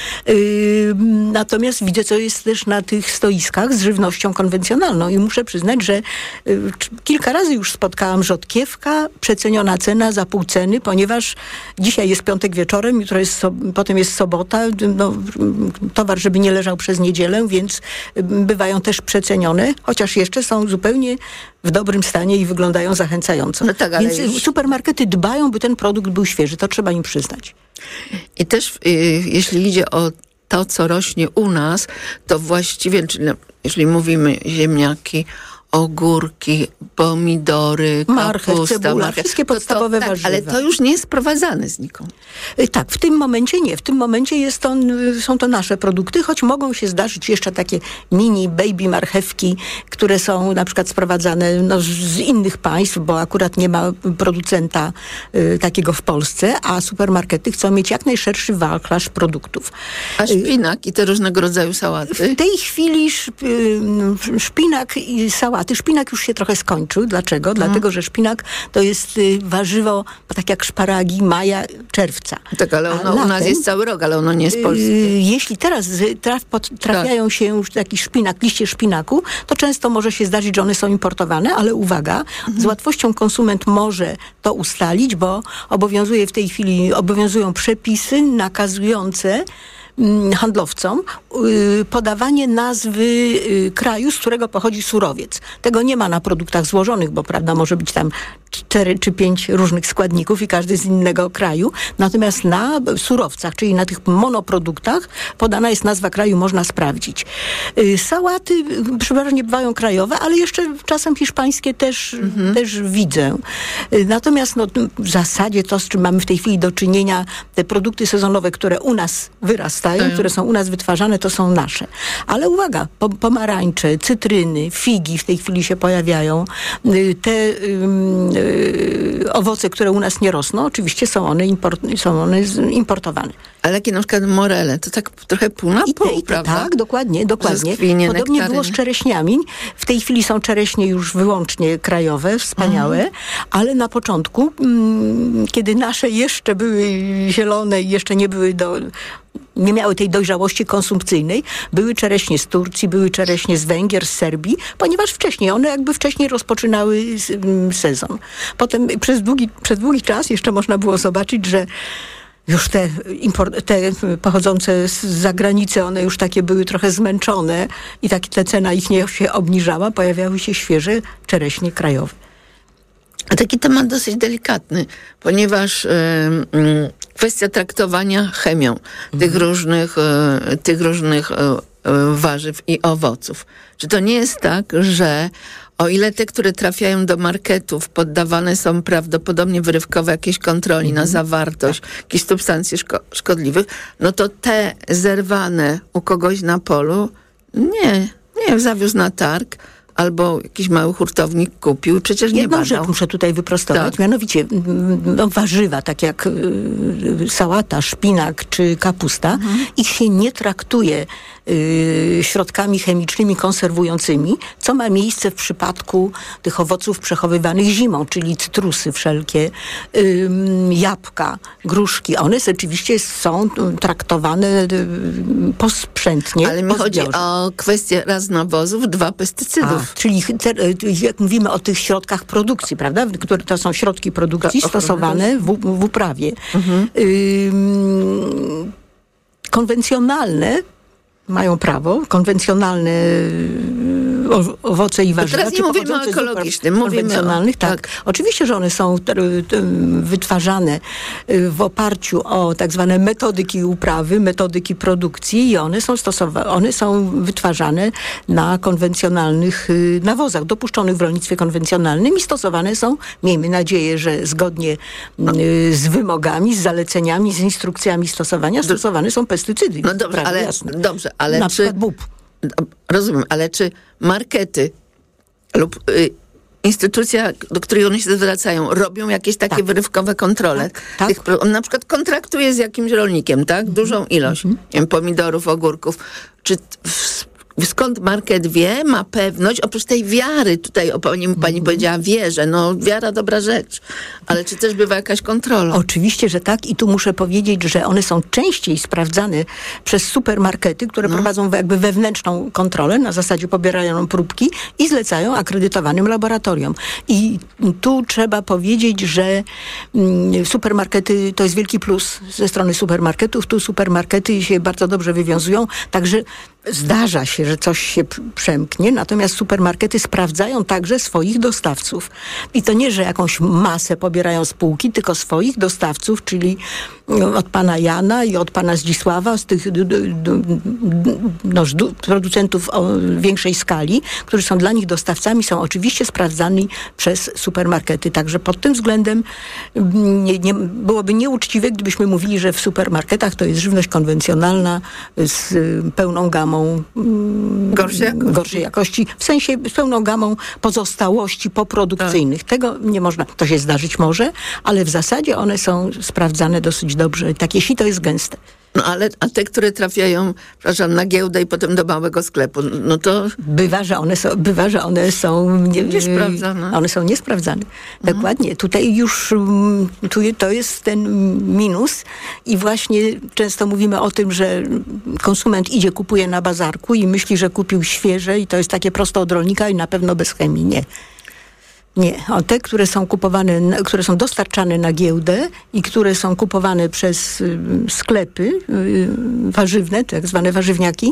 Natomiast widzę, co jest też na tych stoiskach z żywnością konwencjonalną i muszę przyznać, że kilka razy już spotkałam rzodkiewka, przeceniona cena za pół ceny, ponieważ dzisiaj jest piątek wieczorem, jutro potem jest sobota, towar, żeby nie leżał przez niedzielę, więc bywają też przecenione, chociaż jeszcze są zupełnie w dobrym stanie i wyglądają zachęcająco. Więc supermarkety dbają, by ten produkt był świeży. To trzeba im przyznać. I też jeśli idzie o to, co rośnie u nas, to właściwie, jeżeli mówimy ziemniaki, ogórki, pomidory, marchew, cebula, wszystkie podstawowe warzywa. Ale to już nie jest sprowadzane znikąd. Tak, w tym momencie nie. W tym momencie są to nasze produkty, choć mogą się zdarzyć jeszcze takie mini baby marchewki, które są na przykład sprowadzane z innych państw, bo akurat nie ma producenta takiego w Polsce, a supermarkety chcą mieć jak najszerszy wachlarz produktów. A szpinak i te różnego rodzaju sałaty? W tej chwili szpinak i sałaty. Szpinak już się trochę skończył. Dlaczego? Dlatego, że szpinak to jest warzywo, tak jak szparagi, maja, czerwca. Tak, ale u nas jest cały rok, ale ono nie jest polskie. Jeśli teraz trafiają się już taki szpinak, liście szpinaku, to często może się zdarzyć, że one są importowane, ale uwaga, z łatwością konsument może to ustalić, bo obowiązują przepisy nakazujące handlowcom podawanie nazwy kraju, z którego pochodzi surowiec. Tego nie ma na produktach złożonych, bo prawda, może być tam 4 czy 5 różnych składników i każdy z innego kraju. Natomiast na surowcach, czyli na tych monoproduktach podana jest nazwa kraju, można sprawdzić. Sałaty przeważnie bywają krajowe, ale jeszcze czasem hiszpańskie też widzę. Natomiast w zasadzie to, z czym mamy w tej chwili do czynienia, te produkty sezonowe, które u nas wyrastają, które są u nas wytwarzane, to są nasze. Ale uwaga, pomarańcze, cytryny, figi w tej chwili się pojawiają. Te owoce, które u nas nie rosną, oczywiście są one importowane. Ale jakie na przykład morele, to tak trochę pół na pół, prawda? Tak, dokładnie. Podobnie było z czereśniami. W tej chwili są czereśnie już wyłącznie krajowe, wspaniałe, ale na początku, kiedy nasze jeszcze były zielone i jeszcze nie miały tej dojrzałości konsumpcyjnej. Były czereśnie z Turcji, były czereśnie z Węgier, z Serbii, ponieważ one wcześniej rozpoczynały sezon. Potem przez długi czas jeszcze można było zobaczyć, że już te pochodzące z zagranicy, one już takie były trochę zmęczone i ta cena ich nie się obniżała. Pojawiały się świeże czereśnie krajowe. A taki temat dosyć delikatny, ponieważ kwestia traktowania chemią tych różnych warzyw i owoców. Czy to nie jest tak, że o ile te, które trafiają do marketów, poddawane są prawdopodobnie wyrywkowo jakiejś kontroli na zawartość jakichś substancji szkodliwych, no to te zerwane u kogoś na polu nie zawiózł na targ, albo jakiś mały hurtownik kupił, przecież nie badał. Jedną rzecz muszę tutaj wyprostować, mianowicie warzywa, tak jak sałata, szpinak czy kapusta, ich się nie traktuje środkami chemicznymi konserwującymi, co ma miejsce w przypadku tych owoców przechowywanych zimą, czyli cytrusy wszelkie, jabłka, gruszki. One rzeczywiście są traktowane posprzętnie. Ale mi chodzi o kwestię raz nawozów, 2 pestycydów. Czyli jak mówimy o tych środkach produkcji, prawda? Które to są środki produkcji stosowane w uprawie. Konwencjonalne mają prawo, konwencjonalne owoce i warzywa. Teraz nie mówimy o ekologicznym, konwencjonalnych, tak. Oczywiście, że one są wytwarzane w oparciu o tak zwane metodyki uprawy, metodyki produkcji i one są wytwarzane na konwencjonalnych nawozach, dopuszczonych w rolnictwie konwencjonalnym i stosowane są, miejmy nadzieję, że zgodnie z wymogami, z zaleceniami, z instrukcjami stosowania, stosowane są pestycydy. No dobrze, ale na przykład bób. Rozumiem, ale czy markety lub instytucja, do której one się zwracają, robią jakieś takie wyrywkowe kontrole? Tak. On na przykład kontraktuje z jakimś rolnikiem, tak? Dużą ilość pomidorów, ogórków. Czy skąd market wie, ma pewność, oprócz tej wiary, tutaj pani powiedziała wierze, wiara dobra rzecz, ale czy też bywa jakaś kontrola? Oczywiście, że tak i tu muszę powiedzieć, że one są częściej sprawdzane przez supermarkety, które prowadzą jakby wewnętrzną kontrolę, na zasadzie pobierają próbki i zlecają akredytowanym laboratoriom. I tu trzeba powiedzieć, że supermarkety, to jest wielki plus ze strony supermarketów, tu supermarkety się bardzo dobrze wywiązują, także zdarza się, że coś się przemknie, natomiast supermarkety sprawdzają także swoich dostawców. I to nie, że jakąś masę pobierają z półki, tylko swoich dostawców, czyli od pana Jana i od pana Zdzisława, z tych producentów o większej skali, którzy są dla nich dostawcami, są oczywiście sprawdzani przez supermarkety. Także pod tym względem byłoby nieuczciwe, gdybyśmy mówili, że w supermarketach to jest żywność konwencjonalna z pełną gamą gorszej jakości, w sensie z pełną gamą pozostałości poprodukcyjnych. Tego nie można, to się zdarzyć może, ale w zasadzie one są sprawdzane dosyć dobrze. Takie sito jest gęste. A te, które trafiają, na giełdę i potem do małego sklepu, to... Bywa, że one są niesprawdzane. One są niesprawdzane. Dokładnie. Tutaj już to jest ten minus i właśnie często mówimy o tym, że konsument kupuje na bazarku i myśli, że kupił świeże i to jest takie prosto od rolnika i na pewno bez chemii. Nie. Te, które są kupowane, które są dostarczane na giełdę i które są kupowane przez sklepy warzywne, tak zwane warzywniaki,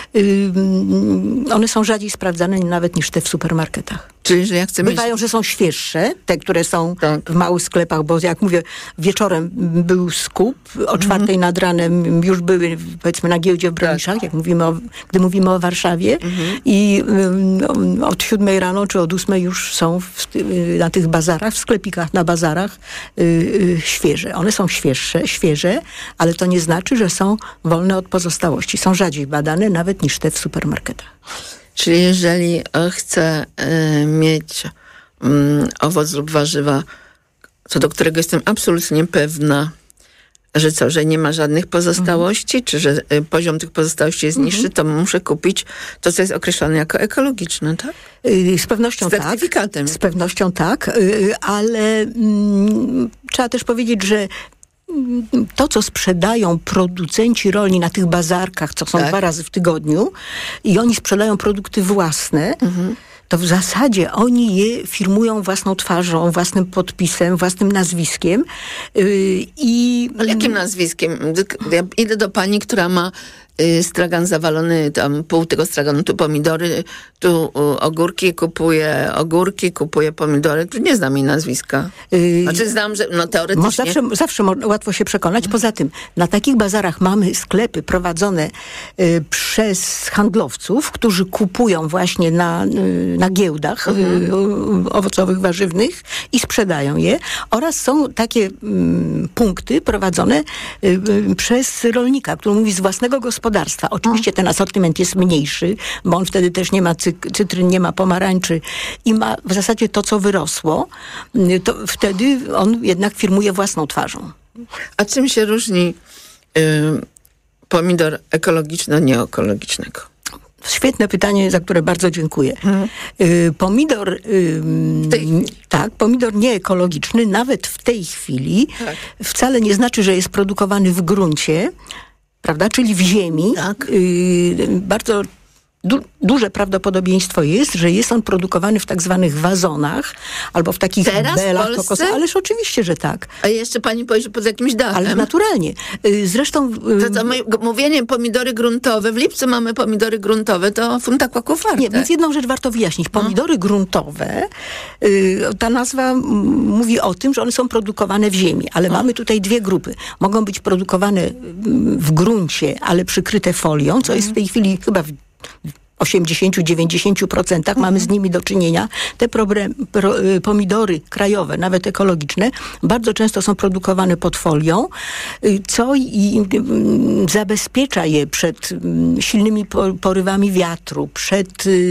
one są rzadziej sprawdzane nawet niż te w supermarketach. Czyli, że jak chcemy... Bywają, że są świeższe, te, które są w małych sklepach, bo jak mówię, wieczorem był skup, o 4:00 nad ranem już były, powiedzmy, na giełdzie w Broniszach, gdy mówimy o Warszawie i od 7:00 rano czy od 8:00 już są na tych bazarach, w sklepikach na bazarach świeże. One są świeże, ale to nie znaczy, że są wolne od pozostałości. Są rzadziej badane nawet niż te w supermarketach. Czyli jeżeli chcę mieć owoc lub warzywa, co do którego jestem absolutnie pewna, że nie ma żadnych pozostałości, czy że poziom tych pozostałości jest niższy, to muszę kupić to, co jest określone jako ekologiczne, tak? Z pewnością tak. Z certyfikatem. Z pewnością tak, ale trzeba też powiedzieć, że to, co sprzedają producenci rolni na tych bazarkach, co są 2 razy w tygodniu i oni sprzedają produkty własne, to w zasadzie oni je firmują własną twarzą, własnym podpisem, własnym nazwiskiem. Ale jakim nazwiskiem? Ja idę do pani, która ma stragan zawalony, tam pół tego straganu, tu pomidory, tu ogórki, kupuję pomidory. Tu nie znam jej nazwiska. Znaczy znam, że teoretycznie... Zawsze łatwo się przekonać. Poza tym na takich bazarach mamy sklepy prowadzone przez handlowców, którzy kupują właśnie na giełdach owocowych, warzywnych i sprzedają je. Oraz są takie punkty prowadzone przez rolnika, który mówi z własnego gospodarstwa. Oczywiście ten asortyment jest mniejszy, bo on wtedy też nie ma cytryn, nie ma pomarańczy i ma w zasadzie to, co wyrosło. To wtedy on jednak firmuje własną twarzą. A czym się różni pomidor ekologiczny od nieekologicznego? Świetne pytanie, za które bardzo dziękuję. Pomidor nieekologiczny nawet w tej chwili wcale nie znaczy, że jest produkowany w gruncie, prawda, czyli w ziemi. Bardzo duże prawdopodobieństwo jest, że jest on produkowany w tak zwanych wazonach albo w takich belach kokosowych. Ależ oczywiście, że tak. A jeszcze pani powie, że pod jakimś dachem. Ale naturalnie. Zresztą... To mówienie pomidory gruntowe, w lipcu mamy pomidory gruntowe, to funta kłaków warte. Nie, więc jedną rzecz warto wyjaśnić. Pomidory gruntowe, ta nazwa mówi o tym, że one są produkowane w ziemi, ale mamy tutaj dwie grupy. Mogą być produkowane w gruncie, ale przykryte folią, co jest w tej chwili chyba w 80-90% mamy z nimi do czynienia. Te pomidory krajowe, nawet ekologiczne, bardzo często są produkowane pod folią, co zabezpiecza je przed silnymi porywami wiatru, przed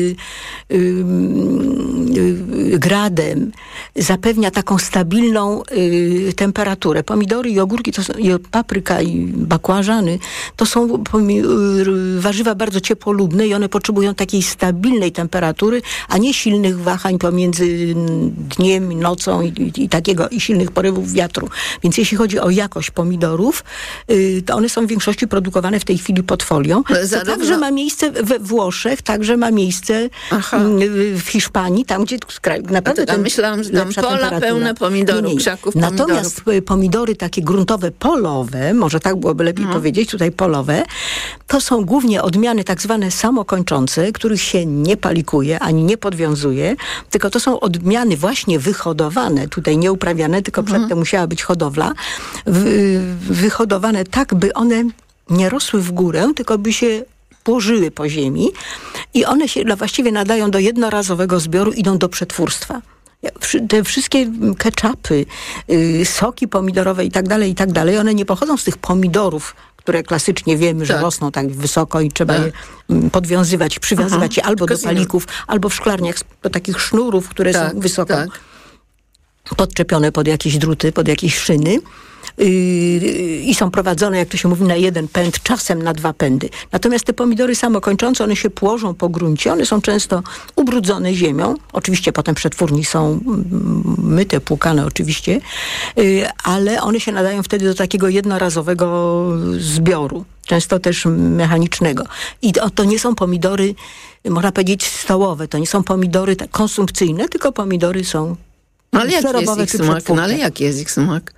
gradem, zapewnia taką stabilną temperaturę. Pomidory i ogórki, papryka i bakłażany, to są warzywa bardzo ciepłolubne i one potrzebują takiej stabilnej temperatury, a nie silnych wahań pomiędzy dniem, nocą i silnych porywów wiatru. Więc jeśli chodzi o jakość pomidorów, to one są w większości produkowane w tej chwili pod folią. To także ma miejsce we Włoszech, także ma miejsce w Hiszpanii, tam gdzie naprawdę myślałam, że tam pola pełne pomidorów, krzaków pomidorów. Natomiast pomidory takie gruntowe, polowe, może tak byłoby lepiej powiedzieć, tutaj polowe, to są głównie odmiany tak zwane samokończące, których się nie palikuje, ani nie podwiązuje, tylko to są odmiany właśnie wyhodowane, tutaj nie uprawiane, tylko przedtem musiała być hodowla, wyhodowane tak, by one nie rosły w górę, tylko by się położyły po ziemi i one się właściwie nadają do jednorazowego zbioru, idą do przetwórstwa. Te wszystkie ketchupy, soki pomidorowe i tak dalej, one nie pochodzą z tych pomidorów, które klasycznie wiemy, że rosną tak wysoko i trzeba je podwiązywać, przywiązywać je albo do palików, albo w szklarniach do takich sznurów, które są wysoko podczepione pod jakieś druty, pod jakieś szyny. I są prowadzone, jak to się mówi, na jeden pęd, czasem na dwa pędy. Natomiast te pomidory samokończące, one się płożą po gruncie, one są często ubrudzone ziemią. Oczywiście potem przetwórni są myte, płukane oczywiście, ale one się nadają wtedy do takiego jednorazowego zbioru, często też mechanicznego. I to nie są pomidory, można powiedzieć, stołowe, to nie są pomidory konsumpcyjne, tylko pomidory są przerobowe czy przetwórcze. Ale jaki jest ich smak?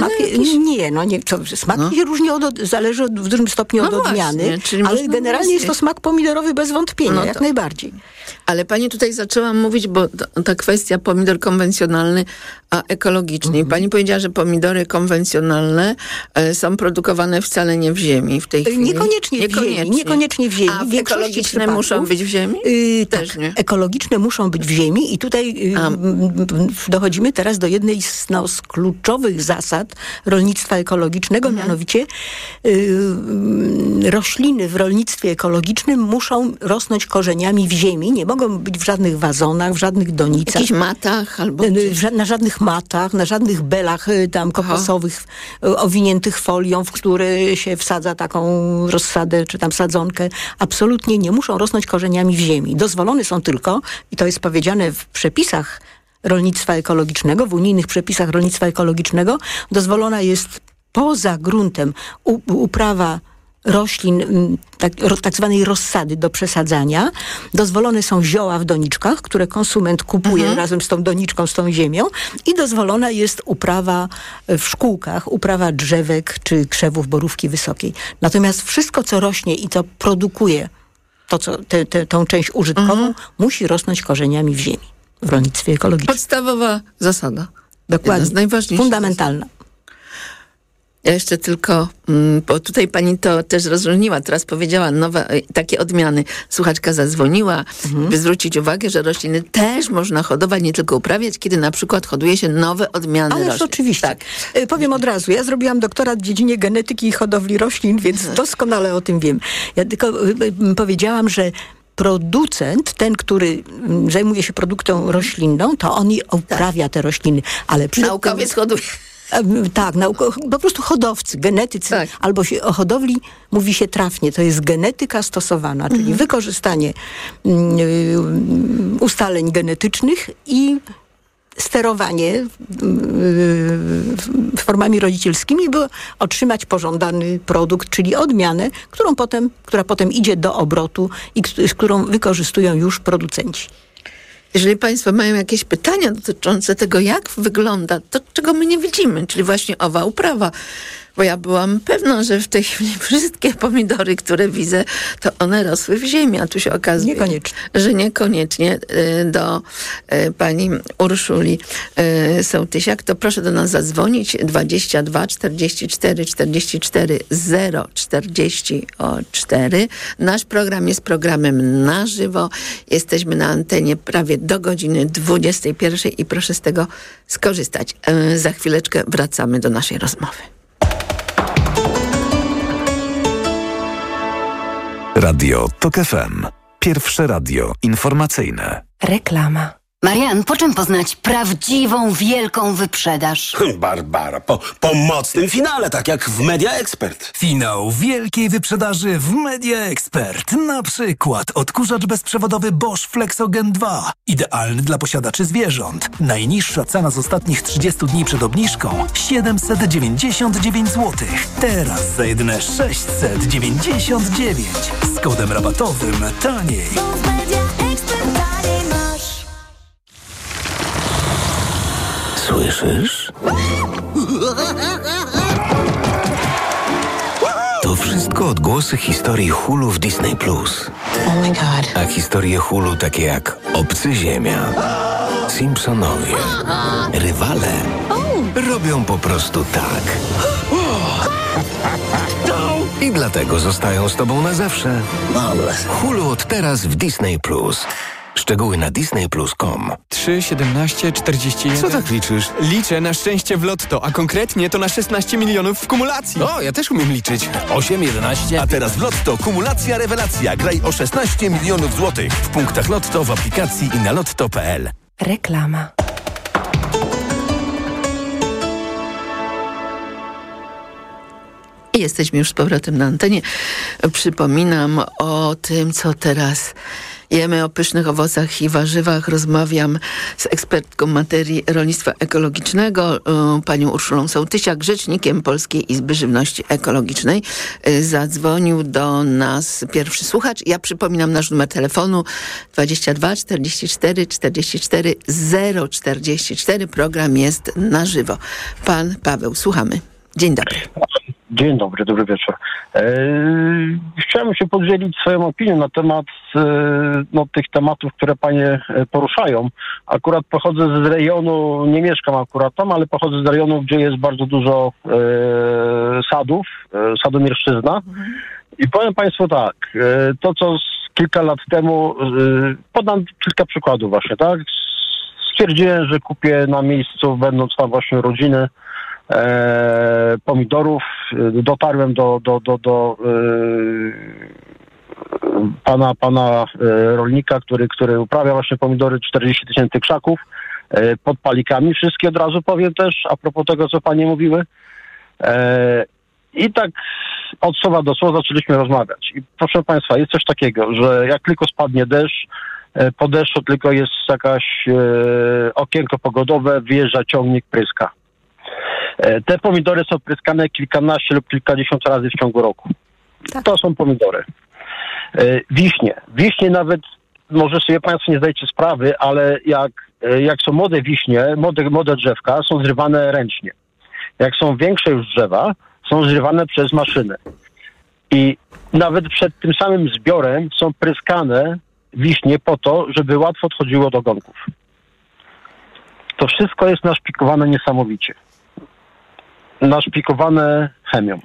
Smak się różni, zależy w dużym stopniu od odmiany, ale generalnie jest to smak pomidorowy bez wątpienia, jak najbardziej. Ale pani tutaj zaczęła mówić, bo ta kwestia pomidor konwencjonalny, a ekologiczny. Pani powiedziała, że pomidory konwencjonalne są produkowane wcale nie w ziemi w tej chwili. Niekoniecznie w ziemi. A ekologiczne muszą być w ziemi? Też nie. Ekologiczne muszą być w ziemi i tutaj dochodzimy teraz do jednej z kluczowych zasad rolnictwa ekologicznego, mianowicie rośliny w rolnictwie ekologicznym muszą rosnąć korzeniami w ziemi, nie mogą być w żadnych wazonach, w żadnych donicach. W jakichś matach albo... Na żadnych matach, na żadnych belach tam kokosowych owiniętych folią, w które się wsadza taką rozsadę, czy tam sadzonkę. Absolutnie nie muszą rosnąć korzeniami w ziemi. Dozwolone są tylko, i to jest powiedziane w przepisach rolnictwa ekologicznego, w unijnych przepisach rolnictwa ekologicznego, dozwolona jest poza gruntem uprawa roślin, tak zwanej rozsady do przesadzania. Dozwolone są zioła w doniczkach, które konsument kupuje razem z tą doniczką, z tą ziemią i dozwolona jest uprawa w szkółkach, uprawa drzewek czy krzewów borówki wysokiej. Natomiast wszystko, co rośnie i co produkuje tą część użytkową, musi rosnąć korzeniami w ziemi w rolnictwie ekologicznym. Podstawowa zasada. Dokładnie. Jedna z najważniejszych. Fundamentalna. Ja jeszcze tylko, bo tutaj pani to też rozróżniła, teraz powiedziała takie odmiany. Słuchaczka zadzwoniła, by zwrócić uwagę, że rośliny też można hodować, nie tylko uprawiać, kiedy na przykład hoduje się nowe odmiany roślin. Oczywiście. Tak. Powiem od razu, ja zrobiłam doktorat w dziedzinie genetyki i hodowli roślin, więc doskonale o tym wiem. Ja tylko powiedziałam, że producent, ten, który zajmuje się produkcją roślinną, to on uprawia te rośliny. Ale naukowiec hoduje. Tak, po prostu hodowcy, genetycy, albo o hodowli mówi się trafnie, to jest genetyka stosowana, czyli wykorzystanie ustaleń genetycznych i sterowanie formami rodzicielskimi, by otrzymać pożądany produkt, czyli odmianę, która potem idzie do obrotu i którą wykorzystują już producenci. Jeżeli państwo mają jakieś pytania dotyczące tego, jak wygląda to, czego my nie widzimy, czyli właśnie owa uprawa, bo ja byłam pewna, że w tej chwili wszystkie pomidory, które widzę, to one rosły w ziemi, a tu się okazuje, że niekoniecznie. Do pani Urszuli Sołtysiak, to proszę do nas zadzwonić 22 44 44 044. Nasz program jest programem na żywo. Jesteśmy na antenie prawie do godziny 21 i proszę z tego skorzystać. Za chwileczkę wracamy do naszej rozmowy. Radio TOK FM. Pierwsze radio informacyjne. Reklama. Marian, po czym poznać prawdziwą, wielką wyprzedaż? Barbara, po mocnym finale, tak jak w Media Expert. Finał wielkiej wyprzedaży w Media Expert. Na przykład odkurzacz bezprzewodowy Bosch Flexogen 2. Idealny dla posiadaczy zwierząt. Najniższa cena z ostatnich 30 dni przed obniżką 799 zł. Teraz za jedyne 699. Z kodem rabatowym taniej. Słyszysz? To wszystko odgłosy historii Hulu w Disney+. Oh my God. A historie Hulu takie jak Obcy Ziemia, Simpsonowie, Rywale robią po prostu tak. I dlatego zostają z tobą na zawsze. Hulu od teraz w Disney+. Szczegóły na disneyplus.com. 3, 17, 41... Co tak liczysz? Liczę na szczęście w lotto, a konkretnie to na 16 milionów w kumulacji. O, ja też umiem liczyć. 8, 11... A teraz w Lotto kumulacja rewelacja. Graj o 16 milionów złotych. W punktach Lotto, w aplikacji i na lotto.pl. Reklama. I jesteśmy już z powrotem na antenie. Przypominam o tym, co teraz jemy, o pysznych owocach i warzywach. Rozmawiam z ekspertką materii rolnictwa ekologicznego, panią Urszulą Sołtysiak, rzecznikiem Polskiej Izby Żywności Ekologicznej. Zadzwonił do nas pierwszy słuchacz. Ja przypominam nasz numer telefonu 22 44 44 044. Program jest na żywo. Pan Paweł, słuchamy. Dzień dobry. Dzień dobry, dobry wieczór. Chciałem się podzielić swoją opinią na temat tych tematów, które panie poruszają. Akurat pochodzę z rejonu, nie mieszkam akurat tam, ale pochodzę z rejonu, gdzie jest bardzo dużo sadów, Sadomierszczyzna. I powiem państwu tak, to co kilka lat temu, podam kilka przykładów właśnie, tak? Stwierdziłem, że kupię na miejscu, będąc tam właśnie rodziny, pomidorów. Dotarłem do pana rolnika, który uprawia właśnie pomidory, 40 000 krzaków pod palikami. Wszystkie od razu powiem też, a propos tego, co panie mówiły. I tak od słowa do słowa zaczęliśmy rozmawiać. I proszę państwa, jest coś takiego, że jak tylko spadnie deszcz, po deszczu tylko jest jakaś okienko pogodowe, wyjeżdża ciągnik, pryska. Te pomidory są pryskane kilkanaście lub kilkadziesiąt razy w ciągu roku. To są pomidory. Wiśnie. Wiśnie nawet, może sobie Państwo nie zdajecie sprawy, ale jak są młode wiśnie, młode drzewka, są zrywane ręcznie. Jak są większe już drzewa, są zrywane przez maszynę. I nawet przed tym samym zbiorem są pryskane wiśnie po to, żeby łatwo odchodziło do gonków. To wszystko jest naszpikowane niesamowicie. Naszpikowane chemią.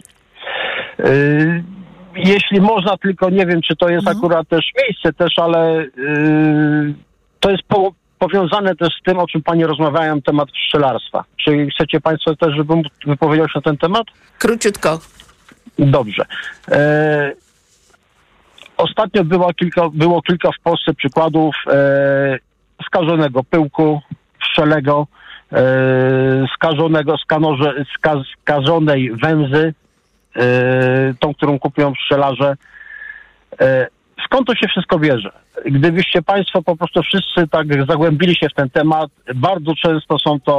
Jeśli można, tylko nie wiem, czy to jest akurat też miejsce też, ale to jest powiązane też z tym, o czym Panie rozmawiają, temat pszczelarstwa. Czy chcecie Państwo też, żebym wypowiedział się na ten temat? Króciutko. Dobrze. Ostatnio było kilka w Polsce przykładów skażonego pyłku pszczelego, skażonej węzy, tą, którą kupują pszczelarze. Skąd to się wszystko bierze? Gdybyście Państwo po prostu wszyscy tak zagłębili się w ten temat, bardzo często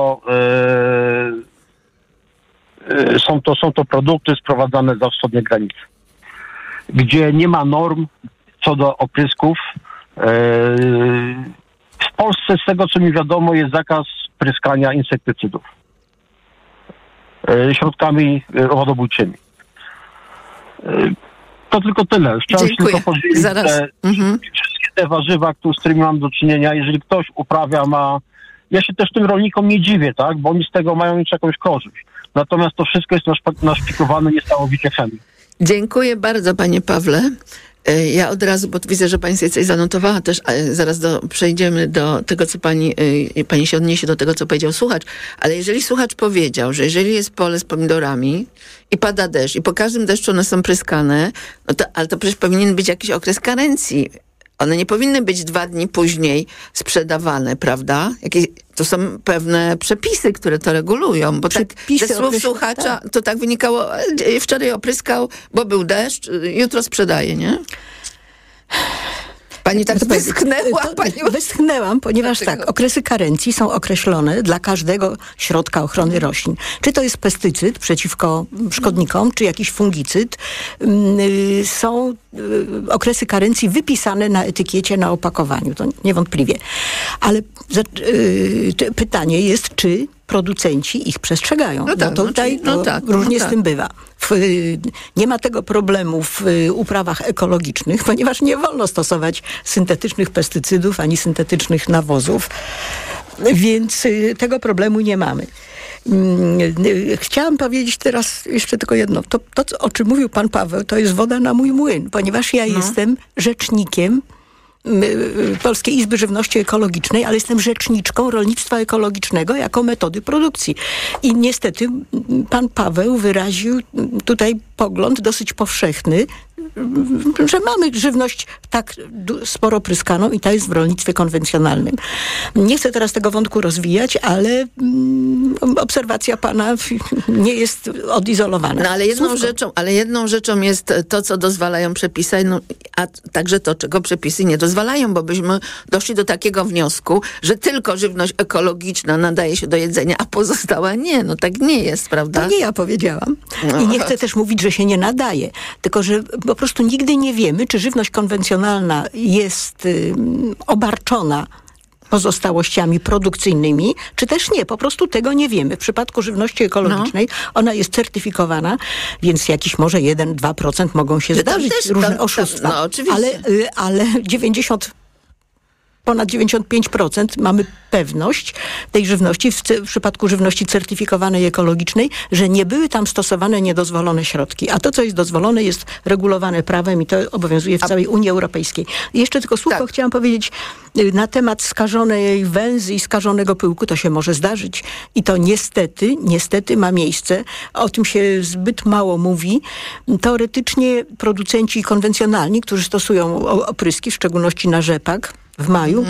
są to produkty sprowadzane za wschodnie granice, gdzie nie ma norm co do oprysków. W Polsce, z tego co mi wiadomo, jest zakaz pryskania insektycydów środkami wodobójczymi. To tylko tyle. Chciałem się tylko podzielić, że wszystkie te warzywa, z którymi mam do czynienia, jeżeli ktoś uprawia, ja się też tym rolnikom nie dziwię, tak? Bo oni z tego mają mieć jakąś korzyść. Natomiast to wszystko jest naszpikowane niesamowicie chemią. Dziękuję bardzo, panie Pawle. Ja od razu, bo widzę, że pani sobie coś zanotowała też, zaraz przejdziemy do tego, co pani się odniesie do tego, co powiedział słuchacz, ale jeżeli słuchacz powiedział, że jeżeli jest pole z pomidorami i pada deszcz i po każdym deszczu one są pryskane, ale to przecież powinien być jakiś okres karencji. One nie powinny być 2 dni później sprzedawane, prawda? To są pewne przepisy, które to regulują, bo przepisy, ze słów słuchacza to tak wynikało, wczoraj opryskał, bo był deszcz, jutro sprzedaje, nie? Pani tak wyschnęła? Wyschnęłam, ponieważ okresy karencji są określone dla każdego środka ochrony roślin. Czy to jest pestycyd przeciwko szkodnikom, czy jakiś fungicyd. Są okresy karencji wypisane na etykiecie, na opakowaniu. To niewątpliwie. Ale pytanie jest, czy producenci ich przestrzegają. Różnie z tym bywa. Nie ma tego problemu w uprawach ekologicznych, ponieważ nie wolno stosować syntetycznych pestycydów ani syntetycznych nawozów, więc tego problemu nie mamy. Chciałam powiedzieć teraz jeszcze tylko jedno. To, o czym mówił pan Paweł, to jest woda na mój młyn, ponieważ ja jestem rzecznikiem Polskiej Izby Żywności Ekologicznej, ale jestem rzeczniczką rolnictwa ekologicznego jako metody produkcji. I niestety pan Paweł wyraził tutaj pogląd dosyć powszechny, że mamy żywność tak sporo pryskaną i ta jest w rolnictwie konwencjonalnym. Nie chcę teraz tego wątku rozwijać, ale obserwacja pana nie jest odizolowana. No ale jedną rzeczą jest to, co dozwalają przepisy, a także to, czego przepisy nie dozwalają, bo byśmy doszli do takiego wniosku, że tylko żywność ekologiczna nadaje się do jedzenia, a pozostała nie. No tak nie jest, prawda? To nie ja powiedziałam. I nie chcę też mówić, że się nie nadaje, tylko że po prostu nigdy nie wiemy, czy żywność konwencjonalna jest obarczona pozostałościami produkcyjnymi, czy też nie. Po prostu tego nie wiemy. W przypadku żywności ekologicznej ona jest certyfikowana, więc jakiś może 1-2% mogą się zdarzyć różne oszustwa. No, oczywiście. Ale ponad 95% mamy pewność tej żywności, w przypadku żywności certyfikowanej ekologicznej, że nie były tam stosowane niedozwolone środki. A to, co jest dozwolone, jest regulowane prawem i to obowiązuje w całej Unii Europejskiej. I jeszcze tylko słówko chciałam powiedzieć na temat skażonej węzy i skażonego pyłku. To się może zdarzyć. I to niestety ma miejsce. O tym się zbyt mało mówi. Teoretycznie producenci konwencjonalni, którzy stosują opryski, w szczególności na rzepak, w maju.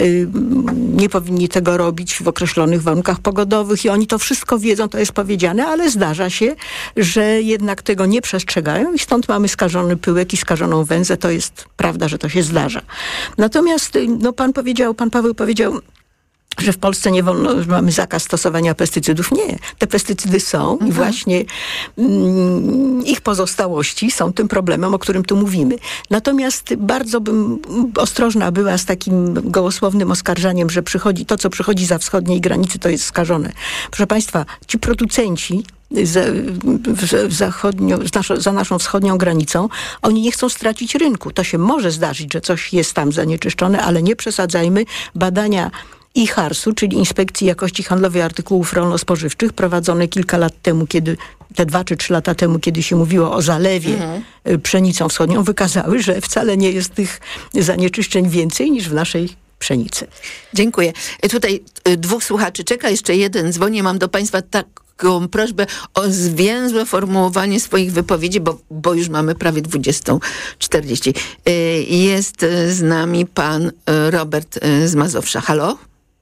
Nie powinni tego robić w określonych warunkach pogodowych i oni to wszystko wiedzą, to jest powiedziane, ale zdarza się, że jednak tego nie przestrzegają i stąd mamy skażony pyłek i skażoną węzę. To jest prawda, że to się zdarza. Natomiast pan Paweł powiedział że w Polsce nie wolno, że mamy zakaz stosowania pestycydów. Nie. Te pestycydy są i właśnie ich pozostałości są tym problemem, o którym tu mówimy. Natomiast bardzo bym ostrożna była z takim gołosłownym oskarżaniem, że to, co przychodzi za wschodniej granicy, to jest skażone. Proszę Państwa, ci producenci za naszą wschodnią granicą, oni nie chcą stracić rynku. To się może zdarzyć, że coś jest tam zanieczyszczone, ale nie przesadzajmy. Badania IHARS-u, czyli Inspekcji Jakości Handlowej Artykułów Rolno-Spożywczych, prowadzone kilka lat temu, te 2 czy 3 lata temu, kiedy się mówiło o zalewie pszenicą wschodnią, wykazały, że wcale nie jest tych zanieczyszczeń więcej niż w naszej pszenicy. Dziękuję. Tutaj 2 słuchaczy czeka, jeszcze jeden dzwoni. Mam do Państwa taką prośbę o zwięzłe formułowanie swoich wypowiedzi, bo już mamy prawie 20:40. Jest z nami pan Robert z Mazowsza. Halo?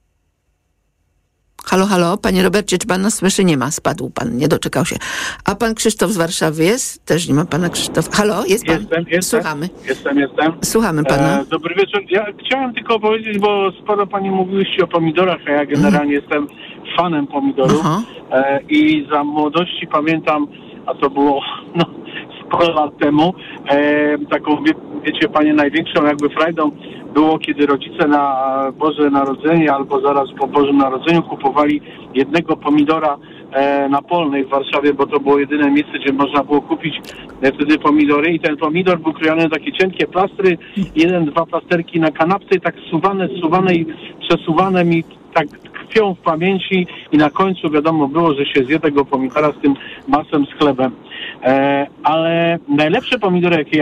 Halo, panie Robercie, czy pan nas słyszy? Nie ma, spadł pan, nie doczekał się. A pan Krzysztof z Warszawy jest? Też nie ma pana Krzysztofa. Halo, jest pan? Jestem. Słuchamy. Jestem. Słuchamy pana. Dobry wieczór. Ja chciałem tylko powiedzieć, bo sporo pani mówiłyście o pomidorach, a ja generalnie jestem fanem pomidorów. I za młodości pamiętam, a to było sporo lat temu, taką, wiecie panie, największą jakby frajdą było, kiedy rodzice na Boże Narodzenie albo zaraz po Bożym Narodzeniu kupowali jednego pomidora na Polnej w Warszawie, bo to było jedyne miejsce, gdzie można było kupić wtedy pomidory i ten pomidor był krojony na takie cienkie plastry, 1-2 plasterki na kanapce i tak zsuwane i przesuwane mi tak tkwią w pamięci i na końcu wiadomo było, że się zje tego pomidora z tym masłem z chlebem. Ale najlepsze pomidory, jakie